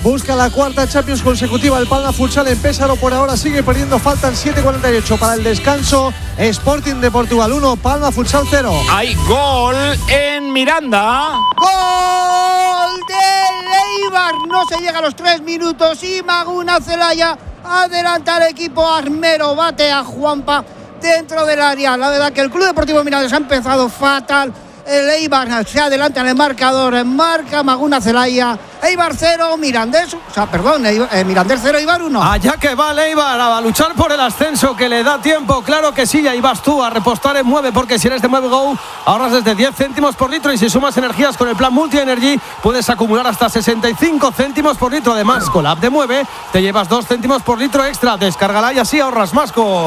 busca la cuarta Champions consecutiva. El Palma Futsal en Pésaro por ahora sigue perdiendo, faltan 7:48 para el descanso. Sporting de Portugal 1, Palma Futsal 0. Hay gol en Miranda. ¡Gol de Eibar! No se llega a los 3 minutos y Maguna Zelaya adelanta al equipo armero, bate a Juanpa dentro del área. La verdad que el Club Deportivo Mirandés ha empezado fatal. El Eibar se adelanta en el marcador, marca Maguna Zelaya. Eibar 0, Mirandés, Mirandés 0, Eibar 1. Allá que va el Eibar a luchar por el ascenso, que le da tiempo, claro que sí, ahí vas tú a repostar en Mueve, porque si eres de Mueve Go, ahorras desde 10 céntimos por litro y si sumas energías con el plan Multi Energy, puedes acumular hasta 65 céntimos por litro. Además, con la app de Mueve, te llevas 2 céntimos por litro extra. Descárgala y así ahorras más con...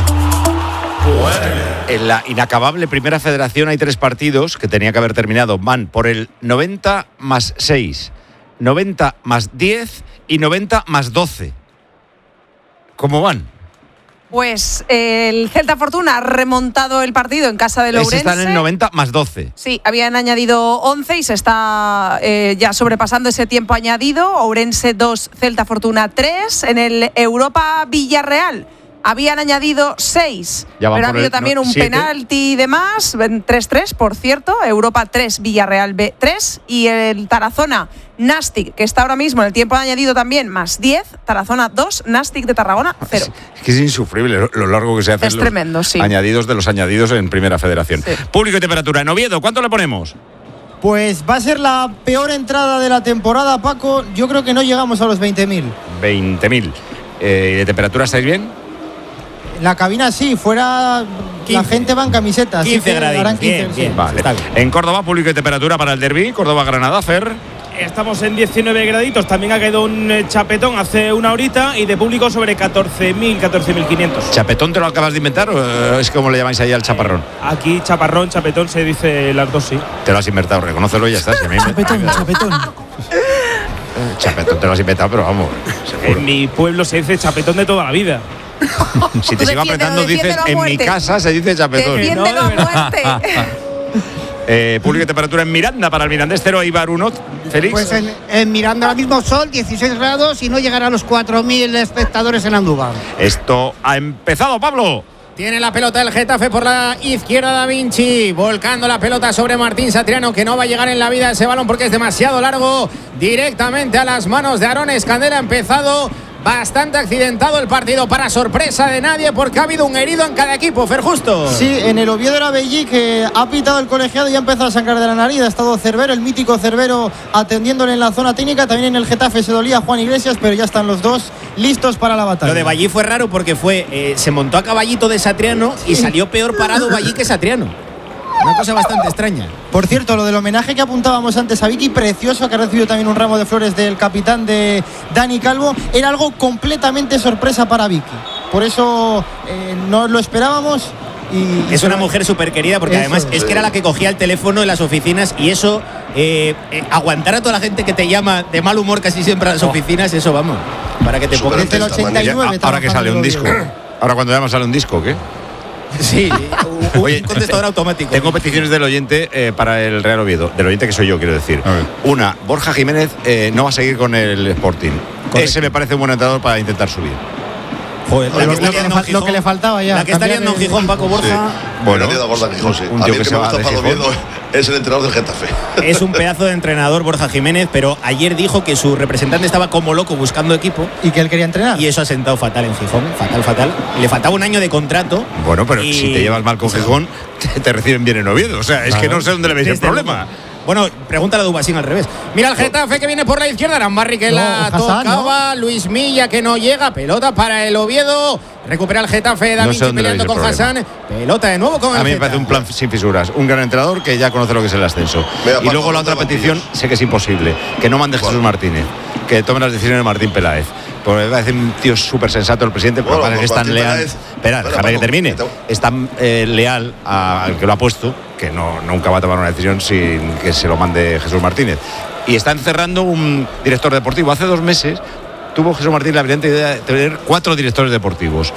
En la inacabable Primera Federación hay 3 partidos que tenía que haber terminado. Van por el 90 más 6, 90 más 10 y 90 más 12. ¿Cómo van? Pues el Celta Fortuna ha remontado el partido en casa del Ourense. Están en 90 más 12. Sí, habían añadido 11 y se está ya sobrepasando ese tiempo añadido. Ourense 2, Celta Fortuna 3. En el Europa Villarreal habían añadido 6, pero ha habido también un 7. penalti y demás, 3-3, por cierto, Europa 3, Villarreal B 3, y el Tarazona Nastic, que está ahora mismo en el tiempo añadido también, más 10, Tarazona 2, Nastic de Tarragona 0. Es que es insufrible lo largo que se hace. Es tremendo, sí. Añadidos de los añadidos en Primera Federación. Sí. Público y temperatura. En Oviedo, ¿cuánto le ponemos? Pues va a ser la peor entrada de la temporada, Paco. Yo creo que no llegamos a los 20.000. 20.000. ¿De temperatura estáis bien? La cabina sí, fuera 15. La gente va en camisetas. 15 grados. Bien. Vale. En Córdoba, público y temperatura para el derbi, Córdoba-Granada, Fer. Estamos en 19 graditos, también ha caído un chapetón hace una horita y de público sobre 14.000, 14.500. ¿Chapetón te lo acabas de inventar o es como le llamáis ahí al chaparrón? Aquí chaparrón, chapetón se dice las dos, sí. Te lo has inventado, reconócelo y ya está. Chapetón. Chapetón te lo has inventado, pero vamos. Seguro. En mi pueblo se dice chapetón de toda la vida. Si te sigo apretando, dices, en mi casa se dice chapetón. Defiéndelo a muerte. Público y temperatura en Miranda para el Mirandés 0, Eibar 1. Félix. Pues en Miranda ahora mismo sol, 16 grados y no llegará a los 4.000 espectadores en Andújar. Esto ha empezado, Pablo. Tiene la pelota el Getafe por la izquierda, Da Vinci, volcando la pelota sobre Martín Satriano, que no va a llegar en la vida ese balón porque es demasiado largo, directamente a las manos de Aarón Escandera. Ha empezado bastante accidentado el partido, para sorpresa de nadie, porque ha habido un herido en cada equipo. Fer Justo. Sí, en el Oviedo era Bellí, que ha pitado el colegiado y ha empezado a sangrar de la nariz. Ha estado Cervero, el mítico Cervero, atendiéndole en la zona técnica. También en el Getafe se dolía Juan Iglesias, pero ya están los dos listos para la batalla. Lo de Bellí fue raro porque se montó a caballito de Satriano y salió peor parado Bellí que Satriano. Una cosa bastante extraña. Por cierto, lo del homenaje que apuntábamos antes a Vicky, precioso, que ha recibido también un ramo de flores del capitán de Dani Calvo, era algo completamente sorpresa para Vicky. Por eso no lo esperábamos. Y es una mujer súper querida, porque además es que era la que cogía el teléfono en las oficinas, y eso, aguantar a toda la gente que te llama de mal humor casi siempre a las oficinas, eso vamos, para que te pongas. Desde el 89. Ahora que sale un disco. Ahora cuando llamas sale un disco, ¿qué? Sí, un contestador automático. Tengo peticiones del oyente para el Real Oviedo, del oyente que soy yo, quiero decir. Una, Borja Jiménez no va a seguir con el Sporting. Correcto. Ese me parece un buen entrenador para intentar subir. Joder, lo que le faltaba ya. La que está liando en Gijón, Paco Borja. Sí. Bueno, gorda en Gijón, sí. Un tío que se va de Gijón. Es el entrenador del Getafe. Es un pedazo de entrenador Borja Jiménez, pero ayer dijo que su representante estaba como loco buscando equipo. Y que él quería entrenar. Y eso ha sentado fatal en Gijón, fatal. Le faltaba un año de contrato. Bueno, pero si te llevas mal con Gijón, te reciben bien en Oviedo. O sea, es que no sé dónde le veis el problema. Bueno, pregúntale a Dubasín al revés. Mira el Getafe que viene por la izquierda. Arambarri que la tocaba. Luis Milla que no llega. Pelota para el Oviedo. Recupera el Getafe. Da Vinci peleando con Hassan. Pelota de nuevo con el Getafe. A mí me parece un plan sin fisuras. Un gran entrenador que ya conoce lo que es el ascenso. Y luego la otra petición, sé que es imposible. Que no mande Jesús Martínez. Que tome las decisiones de Martín Peláez. Porque me parece un tío súper sensato el presidente. Pero parece que es tan leal. Espera, déjame que termine. Es tan leal al que lo ha puesto, que nunca va a tomar una decisión sin que se lo mande Jesús Martínez. Y está encerrando un director deportivo. Hace 2 meses tuvo Jesús Martínez la brillante idea de tener 4 directores deportivos.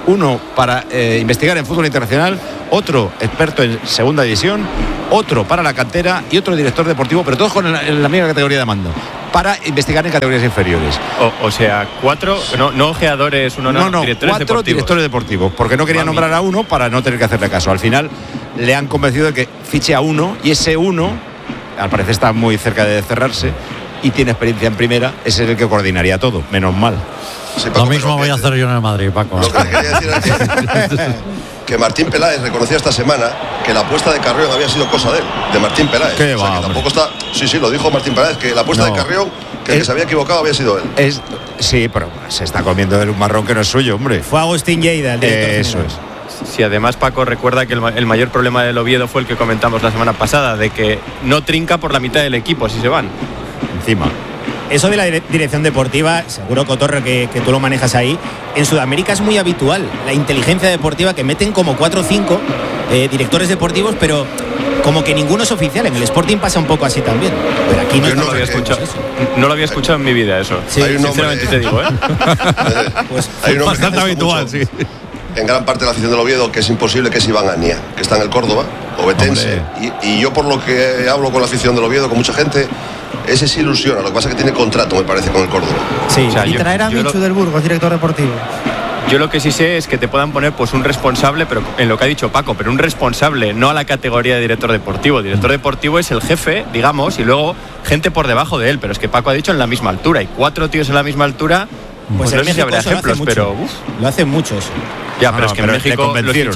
uno para investigar en fútbol internacional, otro experto en segunda división, otro para la cantera y otro director deportivo, pero todos con la misma categoría de mando, para investigar en categorías inferiores. O sea, 4, no ojeadores, directores 4 directores deportivos, porque no quería nombrar a uno para no tener que hacerle caso. Al final le han convencido de que fiche a uno, y ese uno, al parecer está muy cerca de cerrarse y tiene experiencia en primera, ese es el que coordinaría todo, menos mal. Sí, Paco, lo mismo voy a hacer yo en el Madrid, Paco. Lo que quería decir es que Martín Peláez reconocía esta semana que la apuesta de Carrión había sido cosa de él, de Martín Peláez. ¿Qué o sea, va, que tampoco está. Sí, lo dijo Martín Peláez, que la apuesta de Carrión, que el que se había equivocado había sido él. Sí, pero se está comiendo de un marrón que no es suyo, hombre. Fue Agustín Lleida el director. Eso es. Sí, además Paco recuerda que el mayor problema del Oviedo fue el que comentamos la semana pasada, de que no trinca por la mitad del equipo si se van. Encima. Eso de la dirección deportiva, seguro, Cotorro, que tú lo manejas ahí, en Sudamérica es muy habitual. La inteligencia deportiva, que meten como 4 o 5 directores deportivos, pero como que ninguno es oficial. En el Sporting pasa un poco así también. Pero aquí no, no lo había escuchado. No lo había escuchado en mi vida eso. Sí, sinceramente te digo, pues hay un bastante habitual, sí. En gran parte de la afición del Oviedo, que es imposible, que es Iván Ania, que está en el Córdoba, obetense. Y yo, por lo que hablo con la afición del Oviedo, con mucha gente, ese sí ilusiona. Lo que pasa es que tiene contrato, me parece, con el Córdoba. Sí, o sea, y traer a Michu del Burgos, director deportivo. Yo lo que sí sé es que te puedan poner pues un responsable, pero en lo que ha dicho Paco, pero un responsable, no a la categoría de director deportivo. El director deportivo es el jefe, digamos, y luego gente por debajo de él. Pero es que Paco ha dicho en la misma altura. Y 4 tíos en la misma altura, pues no sé si habrá ejemplos, pero lo hace mucho eso. Ya, pero es que en México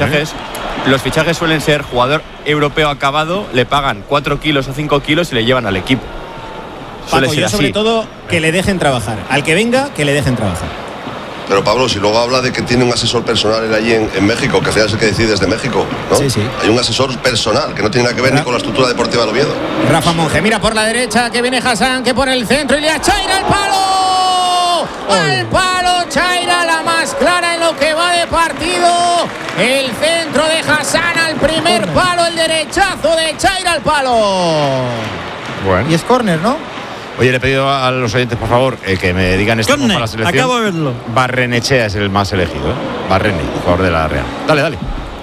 los fichajes suelen ser jugador europeo acabado, le pagan 4 kilos o 5 kilos y le llevan al equipo. Paco, yo sobre todo que le dejen trabajar. Al que venga, que le dejen trabajar. Pero Pablo, si luego habla de que tiene un asesor personal allí en México, que al final es el que decide desde México, ¿no? Sí. Hay un asesor personal que no tiene nada que ver ni con la estructura deportiva del Oviedo. Rafa Monge mira por la derecha, que viene Hassan, que pone el centro y le a Chaira al palo. Al palo, Chaira, la más clara en lo que va de partido. El centro de Hassan al primer palo, el derechazo de Chaira al palo. Bueno. Y es córner, ¿no? Oye, le he pedido a los oyentes, por favor, que me digan esto para la selección. Acabo de verlo. Barrenechea es el más elegido, ¿eh? Barrene, jugador de la Real. Dale.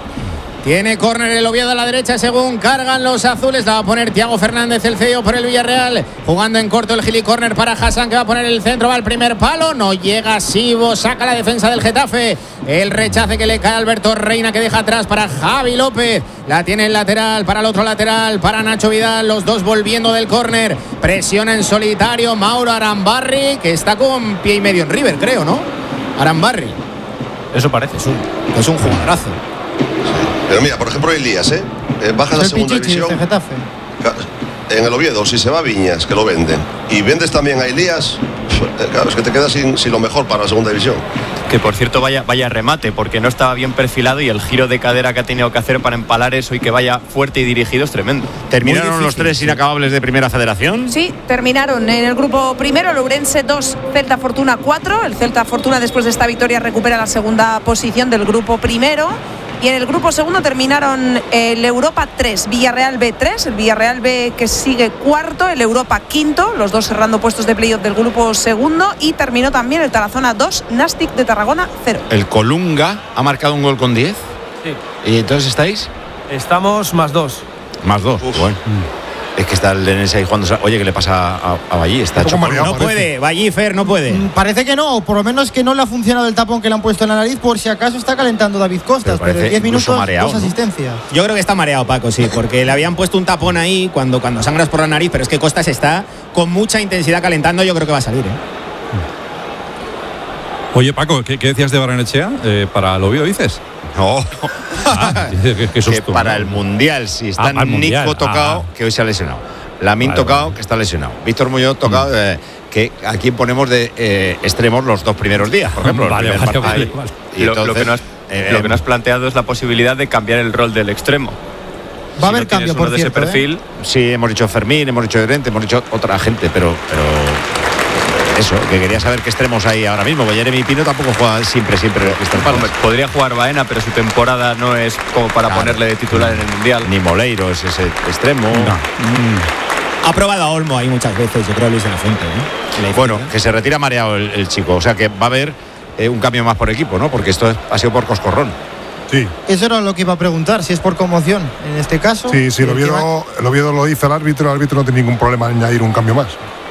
Tiene córner el Oviedo a la derecha según cargan los azules. La va a poner Thiago Fernández, el cedido por el Villarreal. Jugando en corto el Gili, córner para Hassan, que va a poner el centro, va al primer palo. No llega Sibo, saca la defensa del Getafe. El rechace que le cae a Alberto Reina, que deja atrás para Javi López. La tiene el lateral, para el otro lateral, para Nacho Vidal. Los dos volviendo del córner. Presiona en solitario Mauro Arambarri, que está con pie y medio en River, creo, ¿no? Arambarri. Eso parece. Es un jugadorazo. Pero mira, por ejemplo, Elías, baja a la segunda división. En el Oviedo, si se va a Viñas, que lo venden, y vendes también a Elías, claro, es que te quedas sin lo mejor para la segunda división. Que por cierto vaya remate, porque no estaba bien perfilado y el giro de cadera que ha tenido que hacer para empalar eso y que vaya fuerte y dirigido es tremendo. ¿Terminaron los 3 inacabables de Primera Federación? Sí, terminaron en el grupo primero, el Ourense 2, Celta Fortuna 4. El Celta Fortuna, después de esta victoria, recupera la segunda posición del grupo primero. Y en el grupo segundo terminaron el Europa 3, Villarreal B 3, el Villarreal B que sigue cuarto, el Europa quinto, los dos cerrando puestos de playoff del grupo segundo, y terminó también el Tarazona 2, Nastic de Tarragona 0. El Colunga ha marcado un gol con 10. Sí. ¿Y entonces estáis? Estamos más 2. Más 2, bueno. Es que está el DNS ahí jugando. Oye, ¿qué le pasa a Vallí? Está hecho no puede, Vallí, Fer, no puede. Parece que no, por lo menos que no le ha funcionado el tapón que le han puesto en la nariz, por si acaso está calentando David Costas, pero en 10 minutos mareado, 2 asistencias. Yo creo que está mareado, Paco, sí, porque le habían puesto un tapón ahí cuando sangras por la nariz, pero es que Costas está con mucha intensidad calentando, yo creo que va a salir, Oye, Paco, ¿qué decías de Barrenechea? ¿Para el Oviedo dices? No. Qué susto, que para el Mundial, si está Nico tocado, que hoy se ha lesionado. Lamin tocado, que está lesionado. Víctor Muñoz tocado, que aquí ponemos de extremos los 2 primeros días, por ejemplo. Vale. Y lo que no has planteado es la posibilidad de cambiar el rol del extremo. Va a haber cambio, por de cierto, ese perfil. Sí, hemos dicho Fermín, hemos dicho Llorente, hemos dicho otra gente, pero eso, que quería saber qué extremos hay ahora mismo. Jeremy Pino tampoco juega siempre Crystal Palace. Podría jugar Baena, pero su temporada no es como para ponerle de titular en el Mundial. Ni Moleiro es ese extremo. Ha probado a Olmo ahí muchas veces, yo creo, Luis de la Fuente. Bueno, que se retira mareado el chico, o sea que va a haber un cambio más por equipo, ¿no? Porque esto ha sido por coscorrón. Sí. Eso era lo que iba a preguntar, si es por conmoción en este caso. Sí, el Oviedo lo dice el árbitro no tiene ningún problema en añadir un cambio más.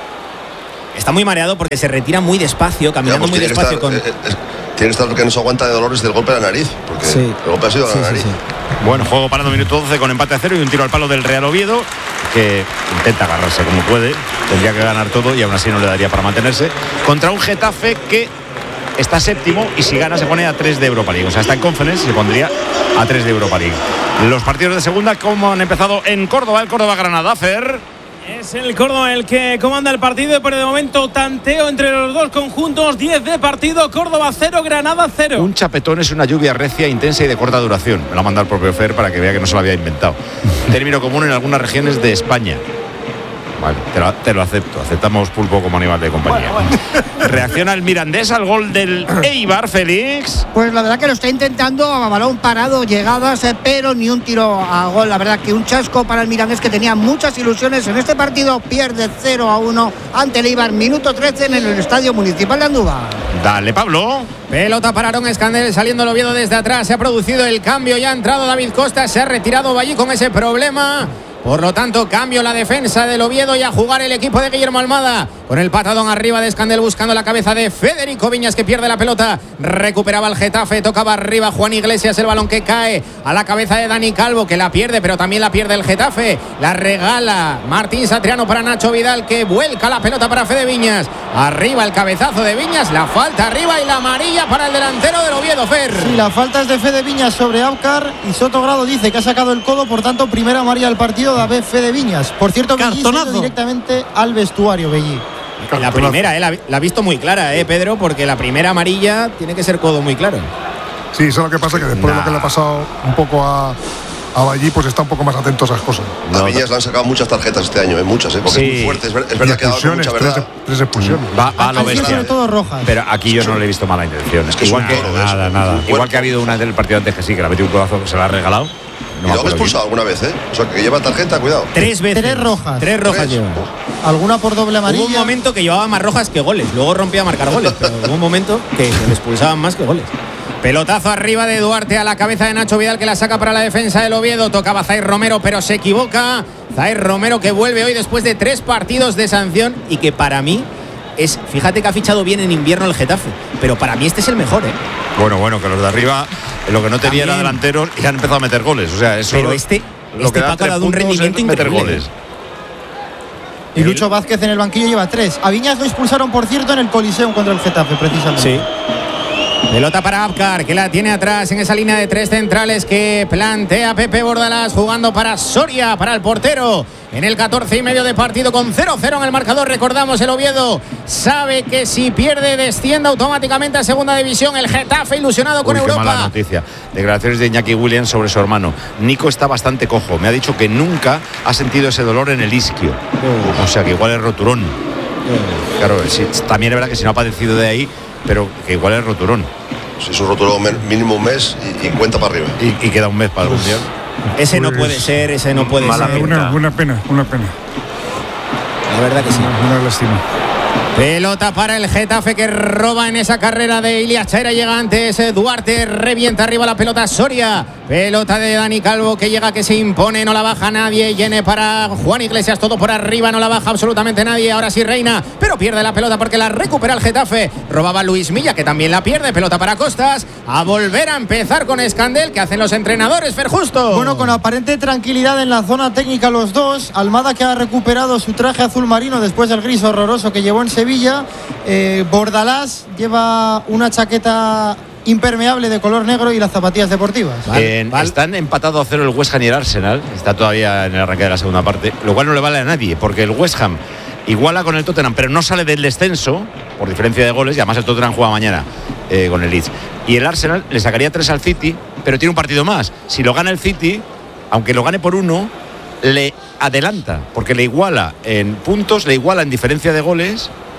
Está muy mareado porque se retira muy despacio, caminando muy despacio. Tiene que estar porque no se aguanta de dolores del golpe de la nariz, porque el golpe ha sido de la nariz. Bueno, juego parado, minuto 12 con empate a 0 y un tiro al palo del Real Oviedo, que intenta agarrarse como puede, tendría que ganar todo y aún así no le daría para mantenerse, contra un Getafe que está séptimo y si gana se pone a 3 de Europa League. O sea, está en Conference y se pondría a 3 de Europa League. Los partidos de segunda, como han empezado en Córdoba, el Córdoba-Granada, Fer. Es el Córdoba el que comanda el partido, pero de momento tanteo entre los dos conjuntos. 10 de partido, Córdoba 0, Granada 0. Un chapetón es una lluvia recia, intensa y de corta duración. Me lo ha mandado el propio Fer para que vea que no se lo había inventado. Término común en algunas regiones de España. Vale, te lo acepto. Aceptamos pulpo como animal de compañía. Bueno. Reacciona el Mirandés al gol del Eibar, Félix. Pues la verdad que lo está intentando a balón parado, llegadas, pero ni un tiro a gol. La verdad que un chasco para el Mirandés, que tenía muchas ilusiones en este partido. Pierde 0-1 ante el Eibar, minuto 13 en el Estadio Municipal de Andújar. Dale, Pablo. Pelota para Aarón Escandel, saliendo el Oviedo desde atrás. Se ha producido el cambio, ya ha entrado David Costa, se ha retirado allí con ese problema. Por lo tanto, cambio la defensa del Oviedo y a jugar el equipo de Guillermo Almada. Con el patadón arriba de Escandel buscando la cabeza de Federico Viñas, que pierde la pelota. Recuperaba el Getafe, tocaba arriba Juan Iglesias, el balón que cae a la cabeza de Dani Calvo, que la pierde, pero también la pierde el Getafe. La regala Martín Satriano para Nacho Vidal, que vuelca la pelota para Fede Viñas. Arriba el cabezazo de Viñas, la falta arriba y la amarilla para el delantero del Oviedo, Fer. Sí, la falta es de Fede Viñas sobre Abkar y Sotogrado dice que ha sacado el codo, por tanto, primera amarilla del partido de Fede Viñas. Por cierto, Belli se ha ido directamente al vestuario, Belli. La primera, la ha visto muy clara, Pedro, porque la primera amarilla tiene que ser codo muy claro. Sí, eso es lo que pasa, que después de lo que le ha pasado un poco a Ballí, pues está un poco más atento a esas cosas. A Viñas le han sacado muchas tarjetas este año, muchas, porque es muy fuerte, es verdad que ha dado mucha verdad. Tres expulsiones. Va a lo bestia. Sobre todo rojas. Pero aquí yo no le he visto mala intención. Es que igual que nada. Igual que ha habido una del partido antes que sí, que le ha metido un codazo que se la ha regalado. No, y lo han expulsado alguna vez, O sea, que lleva tarjeta, cuidado. 3 veces. 3 rojas. 3 rojas lleva. Alguna por doble amarilla. Hubo un momento que llevaba más rojas que goles. Luego rompía a marcar goles. Pero hubo un momento que le expulsaban más que goles. Pelotazo arriba de Duarte a la cabeza de Nacho Vidal, que la saca para la defensa del Oviedo. Tocaba Zair Romero, pero se equivoca. Zair Romero, que vuelve hoy después de 3 partidos de sanción y que para mí es, fíjate que ha fichado bien en invierno el Getafe, pero para mí este es el mejor, Bueno, que los de arriba lo que no tenía era delanteros y han empezado a meter goles, o sea, eso. Pero este Paco ha dado un rendimiento increíble. Goles. Y Lucho Vázquez en el banquillo lleva 3. A Viñas lo expulsaron, por cierto, en el Coliseum contra el Getafe, precisamente. Sí. Pelota para Abkar, que la tiene atrás en esa línea de 3 centrales que plantea Pepe Bordalás, jugando para Soria, para el portero. En el 14,5 de partido, con 0-0 en el marcador. Recordamos, el Oviedo sabe que si pierde desciende automáticamente a segunda división. El Getafe ilusionado con Europa. Qué mala noticia. Declaraciones de Iñaki Williams sobre su hermano. Nico está bastante cojo. Me ha dicho que nunca ha sentido ese dolor en el isquio. O sea, que igual es roturón. Claro, sí, también es verdad que si no ha padecido de ahí, pero que igual es roturón. Si es un roturón mínimo un mes y cuenta para arriba. Y queda un mes para el Mundial. Ese no puede ser, ese no puede ser. Una pena. La verdad que sí. Una lástima. Pelota para el Getafe, que roba en esa carrera de Ilias Chaira. Llega antes Duarte, revienta arriba la pelota Soria. Pelota de Dani Calvo, que llega, que se impone, no la baja nadie. Llene para Juan Iglesias, todo por arriba, no la baja absolutamente nadie. Ahora sí Reina, pero pierde la pelota porque la recupera el Getafe. Robaba Luis Milla, que también la pierde. Pelota para Costas, a volver a empezar con Escandel. ¿Qué hacen los entrenadores, Fer Justo? Bueno, con aparente tranquilidad en la zona técnica los dos. Almada, que ha recuperado su traje azul marino después del gris horroroso que llevó en Sevilla. Bordalás lleva una chaqueta impermeable de color negro y las zapatillas deportivas. Están empatados a 0 el West Ham y el Arsenal. Está todavía en el arranque de la segunda parte, lo cual no le vale a nadie, porque el West Ham iguala con el Tottenham, pero no sale del descenso por diferencia de goles, y además el Tottenham juega mañana con el Leeds. Y el Arsenal le sacaría 3 al City, pero tiene un partido más. Si lo gana el City, aunque lo gane por 1, le adelanta, porque le iguala en puntos, le iguala en diferencia de goles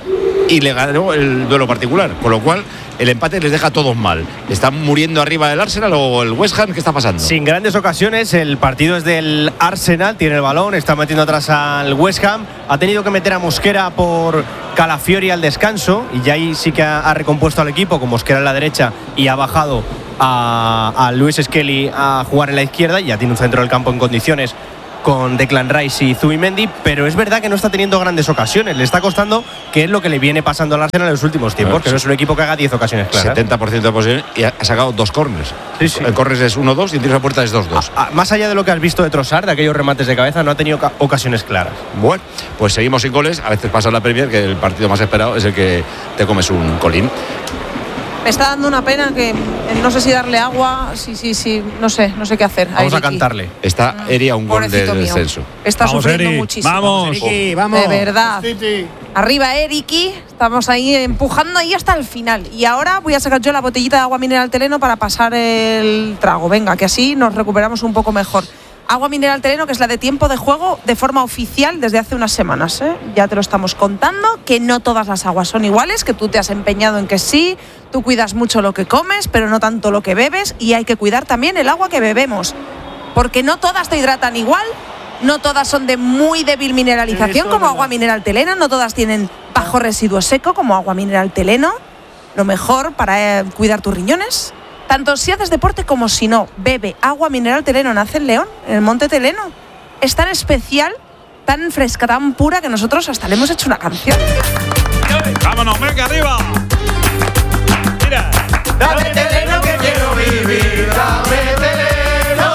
y le ganó el duelo particular, con lo cual el empate les deja a todos mal. ¿Están muriendo arriba del Arsenal o el West Ham? ¿Qué está pasando? Sin grandes ocasiones, el partido es del Arsenal, tiene el balón, está metiendo atrás al West Ham, ha tenido que meter a Mosquera por Calafiori al descanso y ya ahí sí que ha recompuesto al equipo con Mosquera en la derecha y ha bajado a Luis Skelly a jugar en la izquierda y ya tiene un centro del campo en condiciones con Declan Rice y Zubimendi, pero es verdad que no está teniendo grandes ocasiones, le está costando, que es lo que le viene pasando al Arsenal en los últimos tiempos, que no es un equipo que haga 10 ocasiones claras. 70% de posesión y ha sacado 2 córners. Sí. El córner es 1-2 y el tiro a puerta es 2-2. Más allá de lo que has visto de Trossard, de aquellos remates de cabeza, no ha tenido ocasiones claras. Bueno, pues seguimos sin goles, a veces pasa en la Premier que el partido más esperado es el que te comes un colín. Me está dando una pena que no sé si darle agua, sí, no sé qué hacer. Vamos a cantarle. Está Eri a un gol del descenso. Está sufriendo muchísimo. Vamos, Eriki, vamos. De verdad. Arriba Eriki, estamos ahí empujando ahí hasta el final. Y ahora voy a sacar yo la botellita de agua mineral Teleno para pasar el trago. Venga, que así nos recuperamos un poco mejor. Agua mineral Teleno, que es la de tiempo de juego de forma oficial desde hace unas semanas, ¿eh? Ya te lo estamos contando, que no todas las aguas son iguales, que tú te has empeñado en que sí, tú cuidas mucho lo que comes, pero no tanto lo que bebes, y hay que cuidar también el agua que bebemos, porque no todas te hidratan igual, no todas son de muy débil mineralización como agua mineral Teleno, no todas tienen bajo residuo seco como agua mineral Teleno. Lo mejor para cuidar tus riñones, tanto si haces deporte como si no, bebe agua mineral Teleno. Nace en León, en el Monte Teleno. Es tan especial, tan fresca, tan pura que nosotros hasta le hemos hecho una canción. ¡Vámonos, venga, arriba! Mira, dame Teleno que quiero vivir, dame Teleno.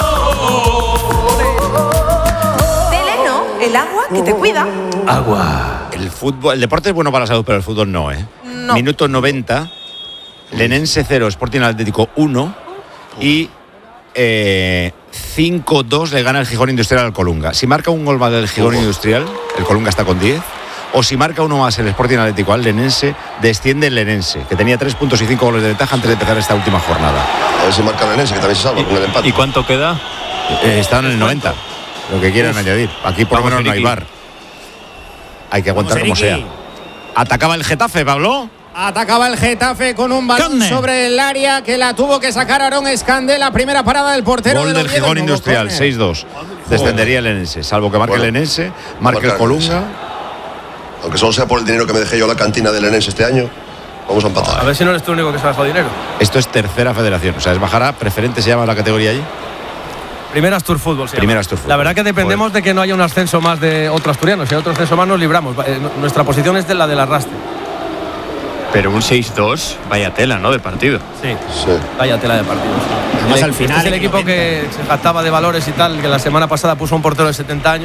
Teleno, el agua que te cuida. Agua. El fútbol, el deporte es bueno para la salud, pero el fútbol no, ¿eh? No. Minuto 90. Lenense 0, Sporting Atlético 1 y 5-2 le gana el Gijón Industrial al Colunga. Si marca un gol más del Gijón Industrial, el Colunga está con 10, o si marca uno más el Sporting Atlético al Lenense, desciende el Lenense, que tenía 3 puntos y 5 goles de ventaja antes de empezar esta última jornada. A ver si marca el Lenense, que también se salva con el empate. ¿Y cuánto queda? Están en el 90, lo que quieran añadir. Aquí por lo menos no hay VAR. Hay que aguantar como sea. Atacaba el Getafe, Pablo. Atacaba el Getafe con un balón sobre el área que la tuvo que sacar Aarón Escandela. Primera parada del portero. Gol del Gijón Industrial, 6-2. Descendería el Lenense, salvo que marque el Lenense, marque el Colunga. Aunque solo sea por el dinero que me dejé yo a la cantina del Lenense este año, vamos a empatar. A ver si no eres tú el único que se ha dejado dinero. Esto es tercera federación, o sea, es bajará, preferente se llama la categoría allí. Primera Astur Fútbol. Primera Astur Fútbol. La verdad que dependemos de que no haya un ascenso más de otro asturiano. Si hay otro ascenso más nos libramos. Nuestra posición es de la del arrastre. Pero un 6-2, vaya tela, ¿no? De partido. Sí. Vaya tela de partido. Además, al final, es el equipo que se jactaba de valores y tal, que la semana pasada puso un portero de 70 años.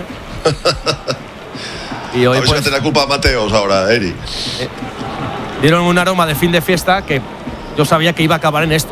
Y hoy a ver si te la culpa a Mateos ahora, Eri. Dieron un aroma de fin de fiesta que yo sabía que iba a acabar en esto.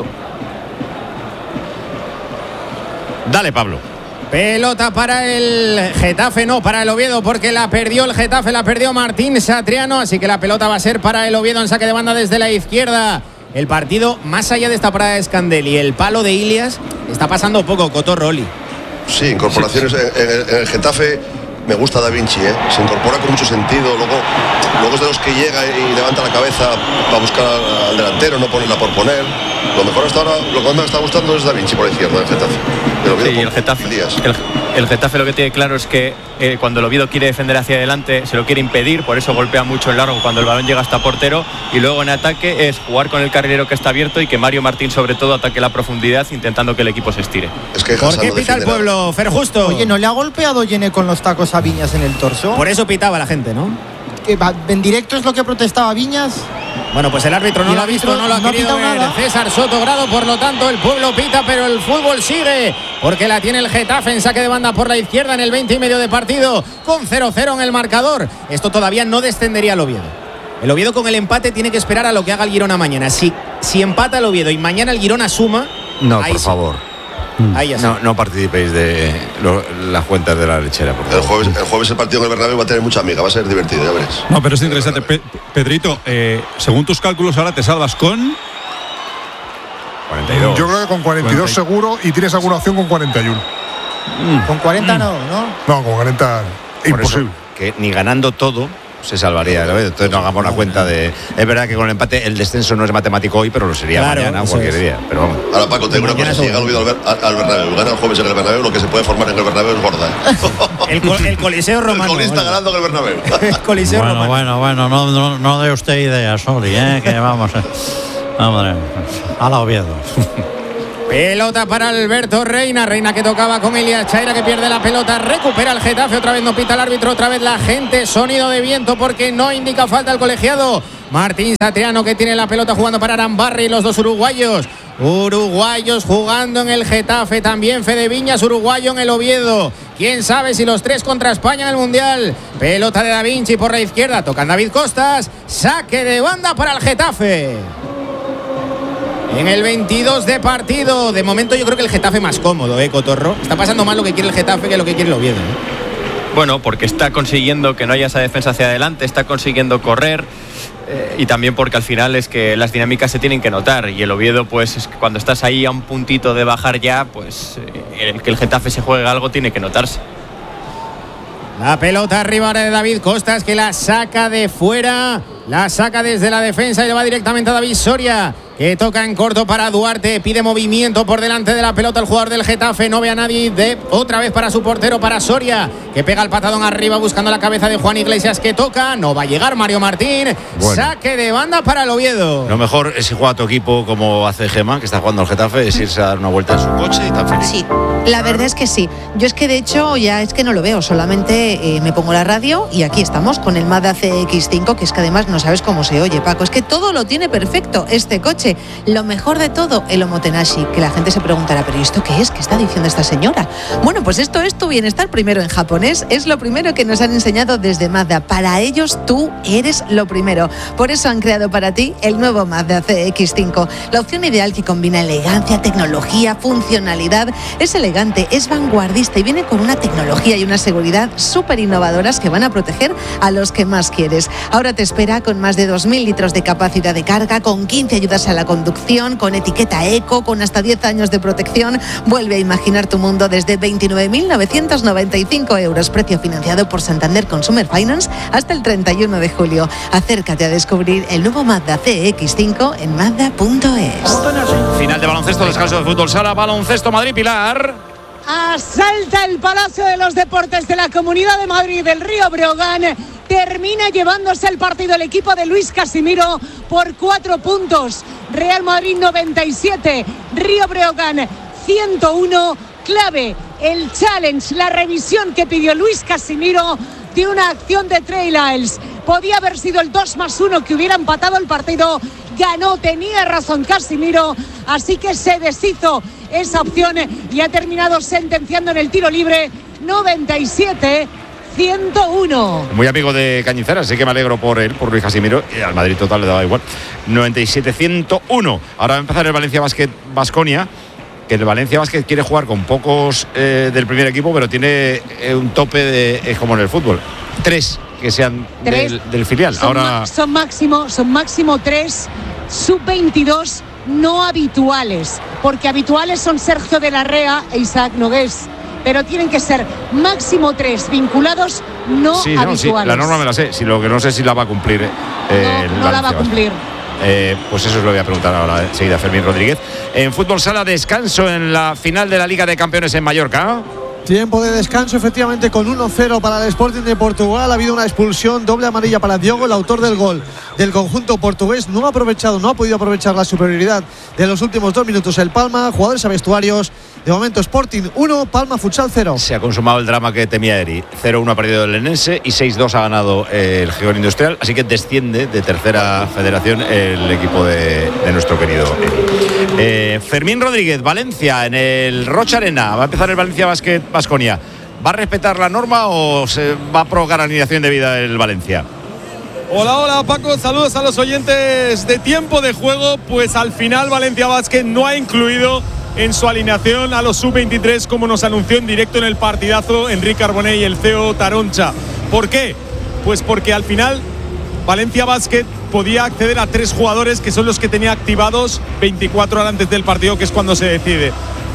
Dale, Pablo. Pelota para el Getafe, no para el Oviedo, porque la perdió el Getafe, la perdió Martín Satriano, así que la pelota va a ser para el Oviedo en saque de banda desde la izquierda. El partido, más allá de esta parada de Escandel y el palo de Ilias, está pasando poco, Cotorroli. Sí, incorporaciones en el Getafe. Me gusta Da Vinci, se incorpora con mucho sentido, luego es de los que llega y levanta la cabeza para buscar al delantero, no ponerla por poner. Lo mejor hasta ahora, lo que más me está gustando es Da Vinci por la izquierda del Getafe. Sí, el Getafe. El Getafe lo que tiene claro es que cuando el Oviedo quiere defender hacia adelante se lo quiere impedir, por eso golpea mucho en largo cuando el balón llega hasta portero, y luego en ataque es jugar con el carrilero que está abierto y que Mario Martín sobre todo ataque la profundidad intentando que el equipo se estire. Es que ¿por qué pita el pueblo, Fer Justo? Oye, ¿no le ha golpeado Yene con los tacos a Viñas en el torso? Por eso pitaba la gente, ¿no? ¿En directo es lo que protestaba Viñas? Bueno, pues el árbitro no lo ha visto, no lo ha querido ver. Nada. César Soto Grado, por lo tanto el pueblo pita, pero el fútbol sigue, porque la tiene el Getafe en saque de banda por la izquierda en el 20 y medio de partido, con 0-0 en el marcador. Esto todavía no descendería al Oviedo. El Oviedo con el empate tiene que esperar a lo que haga el Girona mañana. Si empata el Oviedo y mañana el Girona suma... No, por favor. Ahí ya no participéis de las cuentas de la lechera. Por favor. El jueves el partido en el Bernabéu va a tener mucha amiga, va a ser divertido, ya veréis. No, pero es interesante. Pedrito, según tus cálculos ahora te salvas con 42. Yo creo que con 42 seguro, y tienes alguna opción con 41. Con 40 no. No, con 40 imposible. Que ni ganando todo se salvaría el Oviedo. Entonces no hagamos una cuenta de. Es verdad que con el empate el descenso no es matemático hoy, pero lo sería mañana o cualquier día. Pero vamos. Ahora, Paco, te digo una cosa: si llega el Oviedo al Bernabéu, gana el jueves en el Bernabéu, lo que se puede formar en el Bernabéu es gorda. El Coliseo Romano. El Coliseo está ganando en el Bernabéu. El Coliseo Romano. Bueno, no dé usted ideas, Soli, que vamos. Vamos a la Oviedo. Pelota para Alberto Reina. Reina que tocaba con Elías Chaira, que pierde la pelota. Recupera el Getafe. Otra vez no pita el árbitro. Otra vez la gente. Sonido de viento porque no indica falta el colegiado. Martín Satriano, que tiene la pelota jugando para Arambarri. Los dos uruguayos. Uruguayos jugando en el Getafe. También Fede Viñas, uruguayo en el Oviedo. Quién sabe si los tres contra España en el Mundial. Pelota de Da Vinci por la izquierda. Tocan David Costas. Saque de banda para el Getafe. En el 22 de partido. De momento yo creo que el Getafe más cómodo, Cotorro. Está pasando más lo que quiere el Getafe que lo que quiere el Oviedo. Bueno, porque está consiguiendo que no haya esa defensa hacia adelante, está consiguiendo correr y también porque al final es que las dinámicas se tienen que notar y el Oviedo, pues es que cuando estás ahí a un puntito de bajar ya, pues que el Getafe se juegue algo tiene que notarse. La pelota arriba ahora de David Costas, que la saca de fuera, la saca desde la defensa y le va directamente a David Soria, que toca en corto para Duarte, pide movimiento por delante de la pelota el jugador del Getafe, no ve a nadie, otra vez para su portero, para Soria, que pega el patadón arriba buscando la cabeza de Juan Iglesias, que toca, no va a llegar Mario Martín, saque de banda para el Oviedo. Lo mejor es si juega tu equipo como hace Gemma, que está jugando al Getafe, es irse a dar una vuelta en su coche y tan feliz. Sí, la verdad es que sí. Yo es que de hecho ya es que no lo veo, solamente me pongo la radio y aquí estamos con el Mazda CX-5, que es que además no sabes cómo se oye, Paco, es que todo lo tiene perfecto este coche. Lo mejor de todo, el Omotenashi, que la gente se preguntará, ¿pero esto qué es? ¿Qué está diciendo esta señora? Bueno, pues esto es tu bienestar primero en japonés, es lo primero que nos han enseñado desde Mazda. Para ellos tú eres lo primero. Por eso han creado para ti el nuevo Mazda CX-5, la opción ideal que combina elegancia, tecnología, funcionalidad. Es elegante, es vanguardista y viene con una tecnología y una seguridad súper innovadoras que van a proteger a los que más quieres. Ahora te espera con más de 2.000 litros de capacidad de carga, con 15 ayudas a la conducción, con etiqueta eco, con hasta 10 años de protección. Vuelve a imaginar tu mundo desde 29.995 euros, precio financiado por Santander Consumer Finance hasta el 31 de julio. Acércate a descubrir el nuevo Mazda CX-5 en Mazda.es. Final de baloncesto, descanso de fútbol sala, baloncesto Madrid-Pilar. Asalta el Palacio de los Deportes de la Comunidad de Madrid del Río Breogán. Termina llevándose el partido el equipo de Luis Casimiro por 4 puntos. Real Madrid 97, Río Breogán 101. Clave el challenge, la revisión que pidió Luis Casimiro de una acción de Trey Lyles. Podía haber sido el 2+1 que hubiera empatado el partido. Ganó, tenía razón Casimiro, así que se deshizo esa opción y ha terminado sentenciando en el tiro libre 97-101. Muy amigo de Cañizares, así que me alegro por él, por Luis Casimiro, y al Madrid total le daba igual. 97-101. Ahora va a empezar el Valencia Basket Baskonia, que el Valencia Basket quiere jugar con pocos del primer equipo, pero tiene un tope de como en el fútbol. 3 que sean del filial. Son máximo 3 sub-22 no habituales, porque habituales son Sergio de la Rea e Isaac Nogués, pero tienen que ser máximo 3 vinculados no habituales. Sí, la norma me la sé, lo que no sé si la va a cumplir. No la va a cumplir. Pues eso os lo voy a preguntar ahora enseguida a Fermín Rodríguez. En fútbol sala, descanso en la final de la Liga de Campeones en Mallorca. Tiempo de descanso, efectivamente, con 1-0 para el Sporting de Portugal. Ha habido una expulsión, doble amarilla para Diogo, el autor del gol del conjunto portugués. No ha podido aprovechar la superioridad de los últimos 2 minutos el Palma. Jugadores a vestuarios. De momento, Sporting 1, Palma Futsal 0. Se ha consumado el drama que temía Eri. 0-1 ha perdido el Lenense y 6-2 ha ganado el Gijón Industrial. Así que desciende de tercera federación el equipo de nuestro querido Eri. Fermín Rodríguez, Valencia, en el Rocha Arena. Va a empezar el Valencia Basket Baskonia. ¿Va a respetar la norma o se va a provocar alineación de vida el Valencia? Hola Paco, saludos a los oyentes de Tiempo de Juego. Pues al final Valencia Basket no ha incluido en su alineación a los sub-23, como nos anunció en directo en el partidazo Enrique Arbonell y el CEO Taroncha. ¿Por qué? Pues porque al final Valencia Basket podía acceder a 3 jugadores que son los que tenía activados 24 horas antes del partido, que es cuando se decide.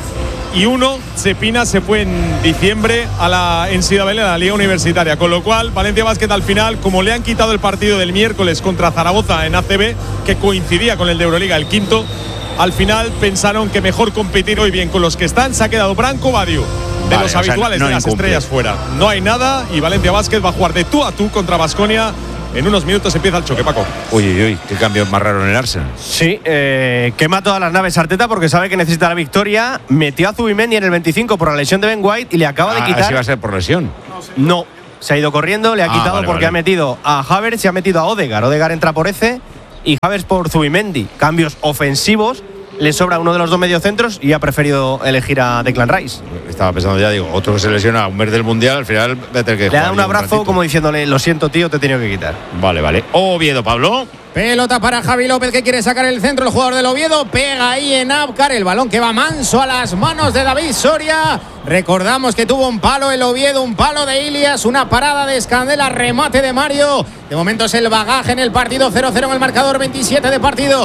y uno, Cepina, se fue en diciembre a la NCAA, a la Liga Universitaria. Con lo cual, Valencia Basket al final, como le han quitado el partido del miércoles contra Zaragoza en ACB, que coincidía con el de Euroliga, el quinto, al final pensaron que mejor competir hoy bien con los que están. Se ha quedado Branco Badiou, de los habituales, no de las estrellas fuera. No hay nada y Valencia Basket va a jugar de tú a tú contra Baskonia. En unos minutos empieza el choque, Paco. Uy, qué cambio más raro en el Arsenal. Sí, quema todas las naves Arteta porque sabe que necesita la victoria. Metió a Zubimendi en el 25 por la lesión de Ben White y le acaba de quitar. ¿Así va a ser por lesión? No, se ha ido corriendo, le ha quitado porque ha metido a Havertz y ha metido a Odegaard. Odegaard entra por Eze y Havertz por Zubimendi. Cambios ofensivos. Le sobra uno de los dos mediocentros y ha preferido elegir a Declan Rice. Estaba pensando ya, digo, otro que se lesiona a un mes del Mundial, al final va a tener que jugar. Le da un abrazo como diciéndole, lo siento tío, te he tenido que quitar. Vale. Oviedo, Pablo. Pelota para Javi López, que quiere sacar el centro. El jugador del Oviedo pega ahí en Abkar. El balón que va manso a las manos de David Soria. Recordamos que tuvo un palo el Oviedo, un palo de Ilias, una parada de Escandela, remate de Mario. De momento es el bagaje en el partido, 0-0 en el marcador, 27 de partido.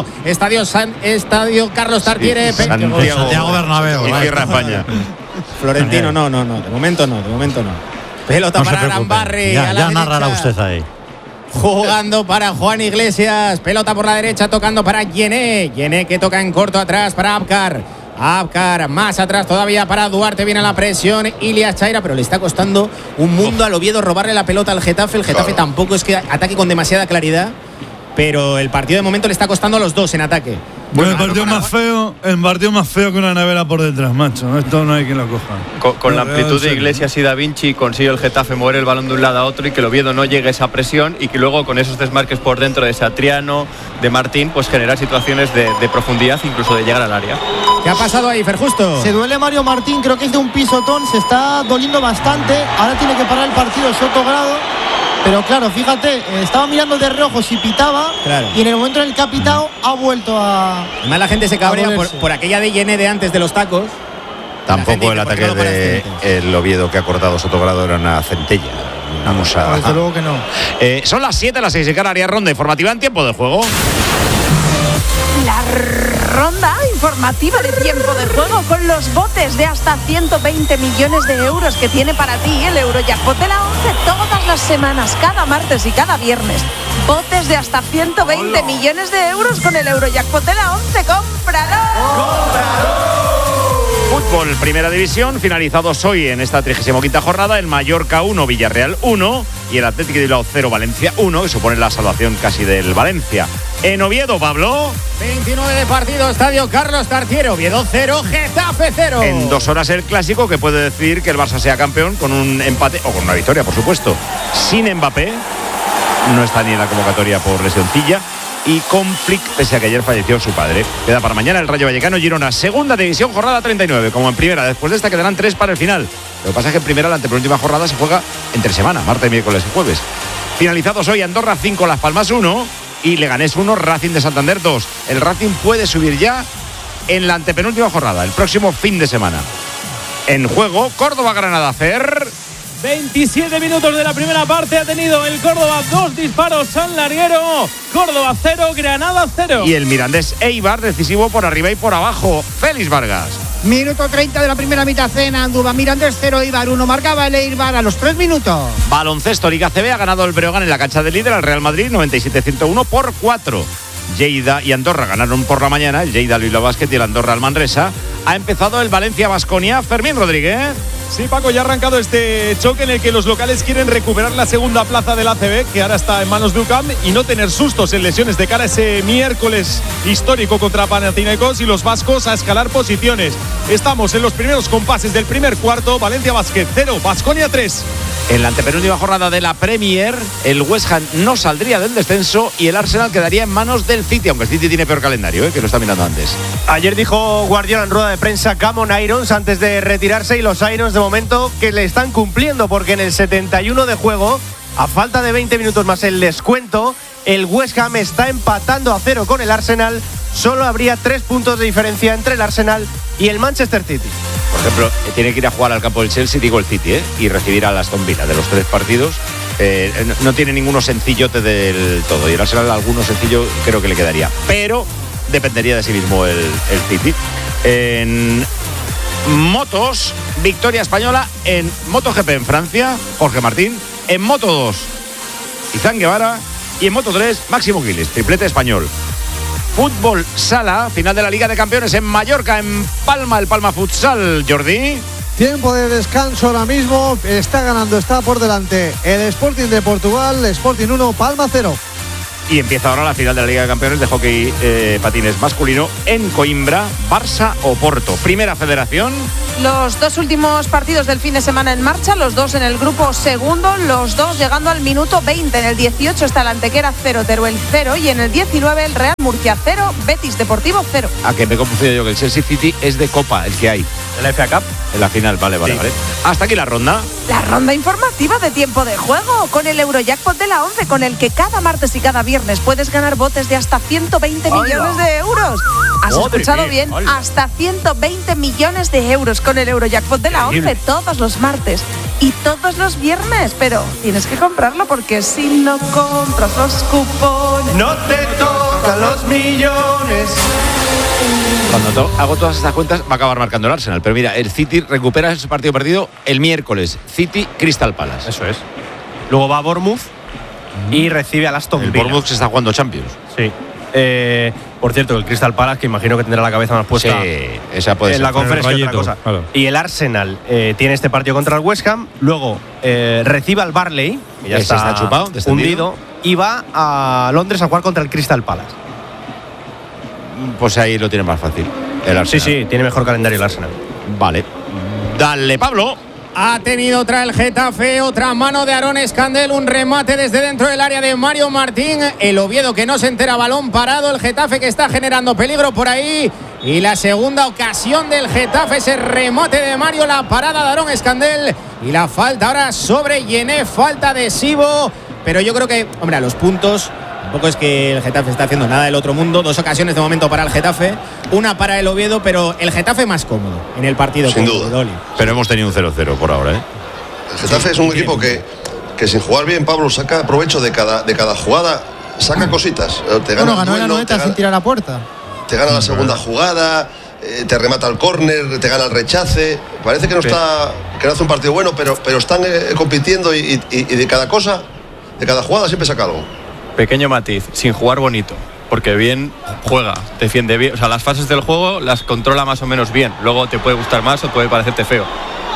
Estadio Carlos Tartiere. Santiago Bernabéu. En tierra España. Florentino, no. De momento no. Pelota para Arambarri. Ya narrará usted ahí. Jugando para Juan Iglesias. Pelota por la derecha, tocando para Yené. Yené que toca en corto atrás para Abkar. Abkar más atrás todavía para Duarte. Viene la presión. Ilias Chaira, pero le está costando un mundo al Oviedo robarle la pelota al Getafe. El Getafe tampoco es que ataque con demasiada claridad, pero el partido de momento le está costando a los dos en ataque. Bueno, el partido más feo que una nevera por detrás, macho. Esto no hay quien lo coja. Con la amplitud de Iglesias y Da Vinci consigue el Getafe mover el balón de un lado a otro y que el Oviedo no llegue a esa presión y que luego con esos desmarques por dentro de Satriano, de Martín, pues generar situaciones de profundidad, incluso de llegar al área. ¿Qué ha pasado ahí, Ferjusto? Se duele Mario Martín, creo que es de un pisotón, se está doliendo bastante. Ahora tiene que parar el partido Soto Grado. Pero claro, fíjate, estaba mirando de reojo si pitaba, claro, y en el momento en el que ha pitado ha vuelto a... Además la gente se cabrea por aquella de Yené de antes de los tacos. Tampoco el ataque de el Oviedo que ha cortado Sotogrado era una centella. Una cosa... Desde luego que no. Son las 7, las 6 y Canarias. Ronda informativa en tiempo de juego. La ronda informativa de tiempo de juego con los botes de hasta 120 millones de euros que tiene para ti el Eurojackpot de la 11 todas las semanas, cada martes y cada viernes. Botes de hasta 120 millones de euros con el Eurojackpot de la 11. ¡Cómpralo! Fútbol, Primera División, finalizados hoy en esta 35ª jornada, el Mallorca 1, Villarreal 1 y el Atlético de Bilbao 0, Valencia 1, que supone la salvación casi del Valencia. En Oviedo, Pablo. 29 de partido, Estadio Carlos Tartiere, Oviedo 0, Getafe 0. En 2 horas el clásico que puede decidir que el Barça sea campeón con un empate o con una victoria, por supuesto. Sin Mbappé, no está ni en la convocatoria por lesioncilla. Y con Flick, pese a que ayer falleció su padre. Queda para mañana el Rayo Vallecano Girona, Segunda División, jornada 39, como en primera. Después de esta quedarán 3 para el final. Lo que pasa es que en primera, la antepenúltima jornada se juega entre semana, martes, miércoles y jueves. Finalizados hoy, Andorra 5, Las Palmas 1 y Leganés 1, Racing de Santander 2. El Racing puede subir ya en la antepenúltima jornada, el próximo fin de semana. En juego, Córdoba-Granada, Fer. 27 minutos de la primera parte ha tenido el Córdoba 2 disparos San Larguero. Córdoba 0, Granada 0. Y el Mirandés Eibar, decisivo por arriba y por abajo. Félix Vargas. Minuto 30 de la primera mitad en Andúba. Mirandés 0, Eibar 1. Marcaba el Eibar a los 3 minutos. Baloncesto, Liga CB, ha ganado el Breogán en la cancha del líder al Real Madrid 97-101 por 4. Lleida y Andorra ganaron por la mañana, el Lleida al Bilbao Basket y el Andorra al Manresa. Ha empezado el Valencia-Baskonia. Fermín Rodríguez. Sí, Paco, ya ha arrancado este choque en el que los locales quieren recuperar la segunda plaza del ACB, que ahora está en manos de UCAM, y no tener sustos en lesiones de cara a ese miércoles histórico contra Panathinaikos, y los vascos a escalar posiciones. Estamos en los primeros compases del primer cuarto. Valencia Basket 0, Baskonia 3. En la antepenúltima jornada de la Premier, el West Ham no saldría del descenso y el Arsenal quedaría en manos del City, aunque el City tiene peor calendario, que lo está mirando antes. Ayer dijo Guardiola en rueda de prensa come on Irons antes de retirarse, y los Irons de momento que le están cumpliendo, porque en el 71 de juego, a falta de 20 minutos más el descuento, el West Ham está empatando a 0 con el Arsenal. Solo habría 3 puntos de diferencia entre el Arsenal y el Manchester City. Por ejemplo, tiene que ir a jugar al campo del Chelsea, digo el City, y recibir al Aston Villa. De los 3 partidos, no tiene ninguno sencillote del todo. Y el Arsenal alguno sencillo creo que le quedaría. Pero dependería de sí mismo el City. Motos, victoria española en MotoGP en Francia, Jorge Martín. En Moto 2, Izan Guevara. Y en Moto 3, Máximo Giles, triplete español. Fútbol Sala, final de la Liga de Campeones en Mallorca, en Palma, el Palma Futsal, Jordi. Tiempo de descanso ahora mismo, está ganando, está por delante el Sporting de Portugal, Sporting 1, Palma 0. Y empieza ahora la final de la Liga de Campeones de hockey patines masculino en Coimbra, Barça o Porto. Primera Federación. Los dos últimos partidos del fin de semana en marcha, los dos en el grupo segundo, los dos llegando al minuto 20. En el 18 está el Antequera 0, Teruel 0 y en el 19 el Real Murcia 0, Betis Deportivo 0. A que me he confundido yo, que el Chelsea City es de Copa, el que hay. ¿En la FA Cup? En la final, vale. Hasta aquí la ronda. La ronda informativa de tiempo de juego con el Eurojackpot de la 11, con el que cada martes y cada viernes puedes ganar botes de hasta 120 millones de euros. ¿Has escuchado bien? Hasta 120 millones de euros con el Eurojackpot de la 11 todos los martes y todos los viernes. Pero tienes que comprarlo porque si no compras los cupones no te tocan los millones. Cuando hago todas estas cuentas va a acabar marcando el Arsenal. Pero mira, el City recupera ese partido perdido el miércoles. City Crystal Palace. Eso es. Luego va a Bournemouth y recibe al Aston Villa. El Bournemouth se está jugando Champions. Sí. Por cierto, el Crystal Palace, que imagino que tendrá la cabeza más puesta esa puede en ser. la conferencia, otra cosa. Claro. Y el Arsenal tiene este partido contra el West Ham. Luego recibe al Barley, que ya está chupado, hundido, y va a Londres a jugar contra el Crystal Palace. Pues ahí lo tiene más fácil el Arsenal. Sí, tiene mejor calendario el Arsenal. Vale. Dale, Pablo. Ha tenido otra el Getafe, otra mano de Aarón Escandel, un remate desde dentro del área de Mario Martín. El Oviedo que no se entera, balón parado. El Getafe que está generando peligro por ahí. Y la segunda ocasión del Getafe, ese remate de Mario, la parada de Aarón Escandel. Y la falta ahora sobre Yené, falta de Sibo. Pero yo creo que, hombre, a los puntos tampoco es que el Getafe está haciendo nada del otro mundo. Dos ocasiones de momento para el Getafe, una para el Oviedo, pero el Getafe más cómodo en el partido. Sin duda. Pero hemos tenido un 0-0 por ahora, ¿eh? El Getafe es un equipo que sin jugar bien, Pablo, saca provecho de cada jugada, saca cositas. Ganó en la noeta sin tirar a puerta. Te gana la segunda jugada, te remata el córner, te gana el rechace. Parece que no hace un partido bueno, pero están compitiendo y de cada cosa, de cada jugada siempre saca algo. Pequeño matiz, sin jugar bonito, porque bien juega, defiende bien, o sea, las fases del juego las controla más o menos bien. Luego te puede gustar más o puede parecerte feo.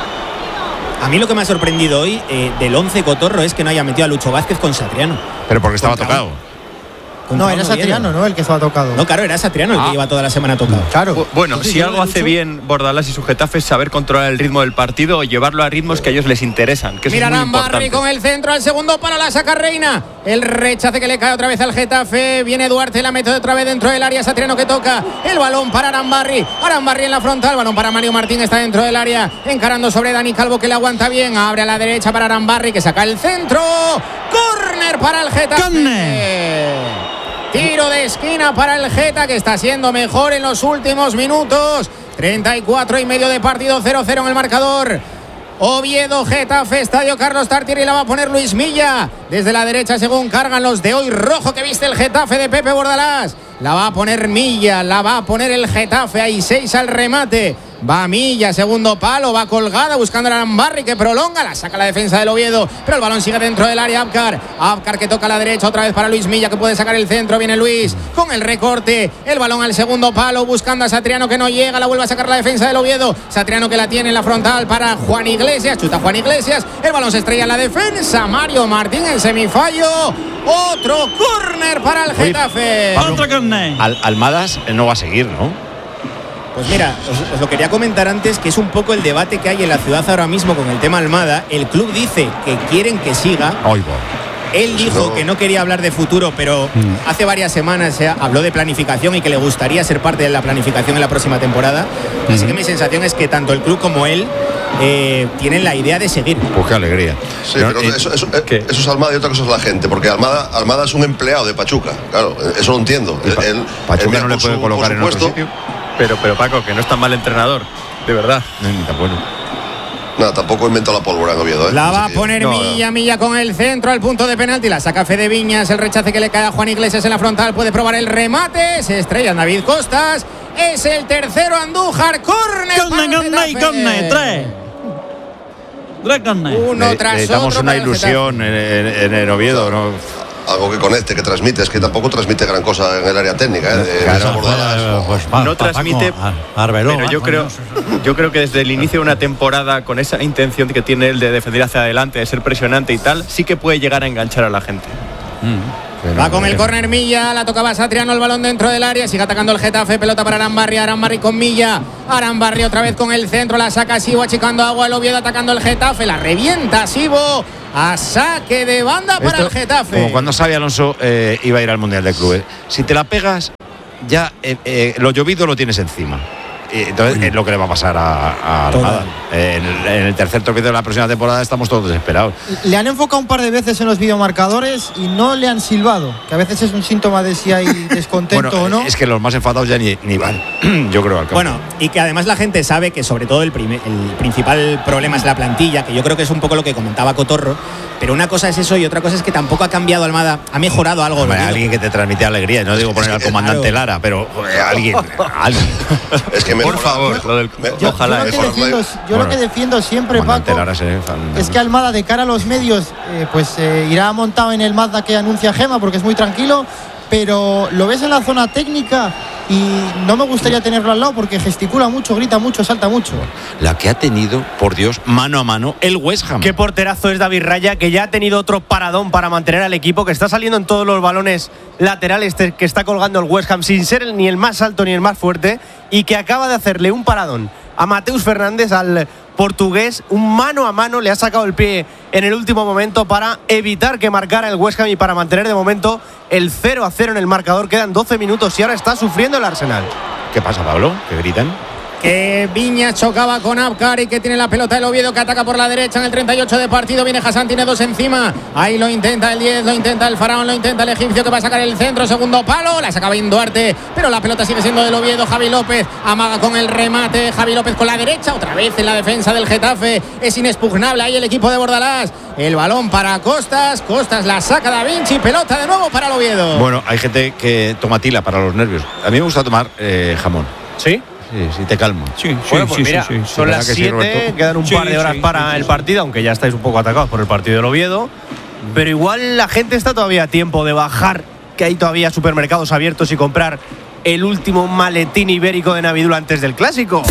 A mí lo que me ha sorprendido hoy del 11 cotorro es que no haya metido a Lucho Vázquez con Satriano. Pero porque estaba tocado. No, era Satriano, ¿no? El que estaba tocado. No, claro, era Satriano el que lleva toda la semana tocado. Claro. Bueno, si algo hace bien Bordalás y su Getafe es saber controlar el ritmo del partido o llevarlo a ritmos que a ellos les interesan. Que mira Arambarri con el centro al segundo para la saca Reina. El rechace que le cae otra vez al Getafe. Viene Duarte, la mete otra vez dentro del área. Satriano que toca el balón para Arambarri. Arambarri en la frontal. Balón para Mario Martín, está dentro del área. Encarando sobre Dani Calvo que le aguanta bien. Abre a la derecha para Arambarri que saca el centro. Córner para el Getafe. Tiro de esquina para el Geta, que está siendo mejor en los últimos minutos. 34 y medio de partido, 0-0 en el marcador. Oviedo, Getafe, Estadio Carlos Tartiere, y la va a poner Luis Milla. Desde la derecha, según cargan los de hoy, rojo que viste el Getafe de Pepe Bordalás. La va a poner Milla, la va a poner el Getafe. Hay 6 al remate. Va Milla, segundo palo, va colgada buscando a Arambarri que prolonga, la saca la defensa del Oviedo, pero el balón sigue dentro del área. Abkar que toca a la derecha otra vez para Luis Milla que puede sacar el centro. Viene Luis con el recorte, el balón al segundo palo buscando a Satriano que no llega, la vuelve a sacar la defensa del Oviedo. Satriano que la tiene en la frontal para Juan Iglesias, chuta Juan Iglesias, el balón se estrella en la defensa. Mario Martín en semifallo. Otro córner para el Getafe. Otro córner. Almadas no va a seguir, ¿no? Pues mira, os lo quería comentar antes, que es un poco el debate que hay en la ciudad ahora mismo con el tema Almada. El club dice que quieren que siga. Él dijo que no quería hablar de futuro, pero hace varias semanas habló de planificación y que le gustaría ser parte de la planificación en la próxima temporada. Así que mi sensación es que tanto el club como él tienen la idea de seguir. Pues qué alegría. Sí, pero eso es Almada y otra cosa es la gente, porque Almada es un empleado de Pachuca. Claro, eso lo entiendo. Pachuca no le puede colocar en otro sitio. Pero Paco, que no es tan mal entrenador, de verdad. Ni tan bueno. No, tampoco inventó la pólvora en Oviedo, ¿eh? La va a poner Milla con el centro al punto de penalti. La saca Fede Viñas. El rechace que le cae a Juan Iglesias en la frontal. Puede probar el remate. Se estrella David Costas. Es el tercero Andújar. Córner. Uno tras otro. Damos una ilusión en el Oviedo, ¿no? Algo que conecte, que transmite. Es que tampoco transmite gran cosa en el área técnica. No transmite. Pero yo creo que desde el inicio de una temporada, con esa intención que tiene él de defender hacia adelante, de ser presionante y tal, sí que puede llegar a enganchar a la gente. Va con el córner Milla, la tocaba Satriano, el balón dentro del área, sigue atacando el Getafe, pelota para Arambarri con Milla, Arambarri otra vez con el centro, la saca Sibo achicando agua, el Oviedo atacando el Getafe, la revienta Sibo, a saque de banda para el Getafe. Como cuando Xabi Alonso iba a ir al Mundial de Clubes, si te la pegas ya lo llovido lo tienes encima. Entonces es lo que le va a pasar a Armada. En el tercer tropiezo de la próxima temporada estamos todos desesperados. Le han enfocado un par de veces en los videomarcadores y no le han silbado, que a veces es un síntoma de si hay descontento o no. Es que los más enfadados ya ni van, yo creo. Bueno, y que además la gente sabe que sobre todo el principal problema es la plantilla, que yo creo que es un poco lo que comentaba Cotorro. Pero una cosa es eso y otra cosa es que tampoco ha cambiado Almada, ha mejorado algo. Hombre, alguien que te transmite alegría, no digo poner al comandante Lara, pero alguien. Es que por favor, ojalá. Yo lo que defiendo siempre, Paco, es que Almada de cara a los medios irá montado en el Mazda que anuncia Gema porque es muy tranquilo, pero lo ves en la zona técnica y no me gustaría tenerlo al lado porque gesticula mucho, grita mucho, salta mucho. La que ha tenido, por Dios, mano a mano el West Ham. Qué porterazo es David Raya, que ya ha tenido otro paradón para mantener al equipo, que está saliendo en todos los balones laterales que está colgando el West Ham sin ser ni el más alto ni el más fuerte, y que acaba de hacerle un paradón a Mateus Fernández, al portugués, un mano a mano, le ha sacado el pie en el último momento para evitar que marcara el West Ham y para mantener de momento el 0-0 en el marcador. Quedan 12 minutos y ahora está sufriendo el Arsenal. ¿Qué pasa, Pablo? ¿Qué gritan? Que Viñas chocaba con Abkar y que tiene la pelota el Oviedo, que ataca por la derecha en el 38 de partido. Viene Hassan, tiene dos encima. Ahí lo intenta el 10, lo intenta el Faraón, lo intenta el egipcio, que va a sacar el centro. Segundo palo, la saca Ben Duarte, pero la pelota sigue siendo del Oviedo. Javi López amaga con el remate. Javi López con la derecha, otra vez en la defensa del Getafe. Es inexpugnable ahí el equipo de Bordalás. El balón para Costas, Costas la saca Da Vinci, pelota de nuevo para el Oviedo. Bueno, hay gente que toma tila para los nervios. A mí me gusta tomar jamón. ¿Sí? Sí, te calma. Bueno, pues mira, son las 7, quedan un par de horas para el partido, aunque ya estáis un poco atacados por el partido del Oviedo. Pero igual la gente está todavía a tiempo de bajar, que hay todavía supermercados abiertos, y comprar el último maletín ibérico de Navidul antes del Clásico.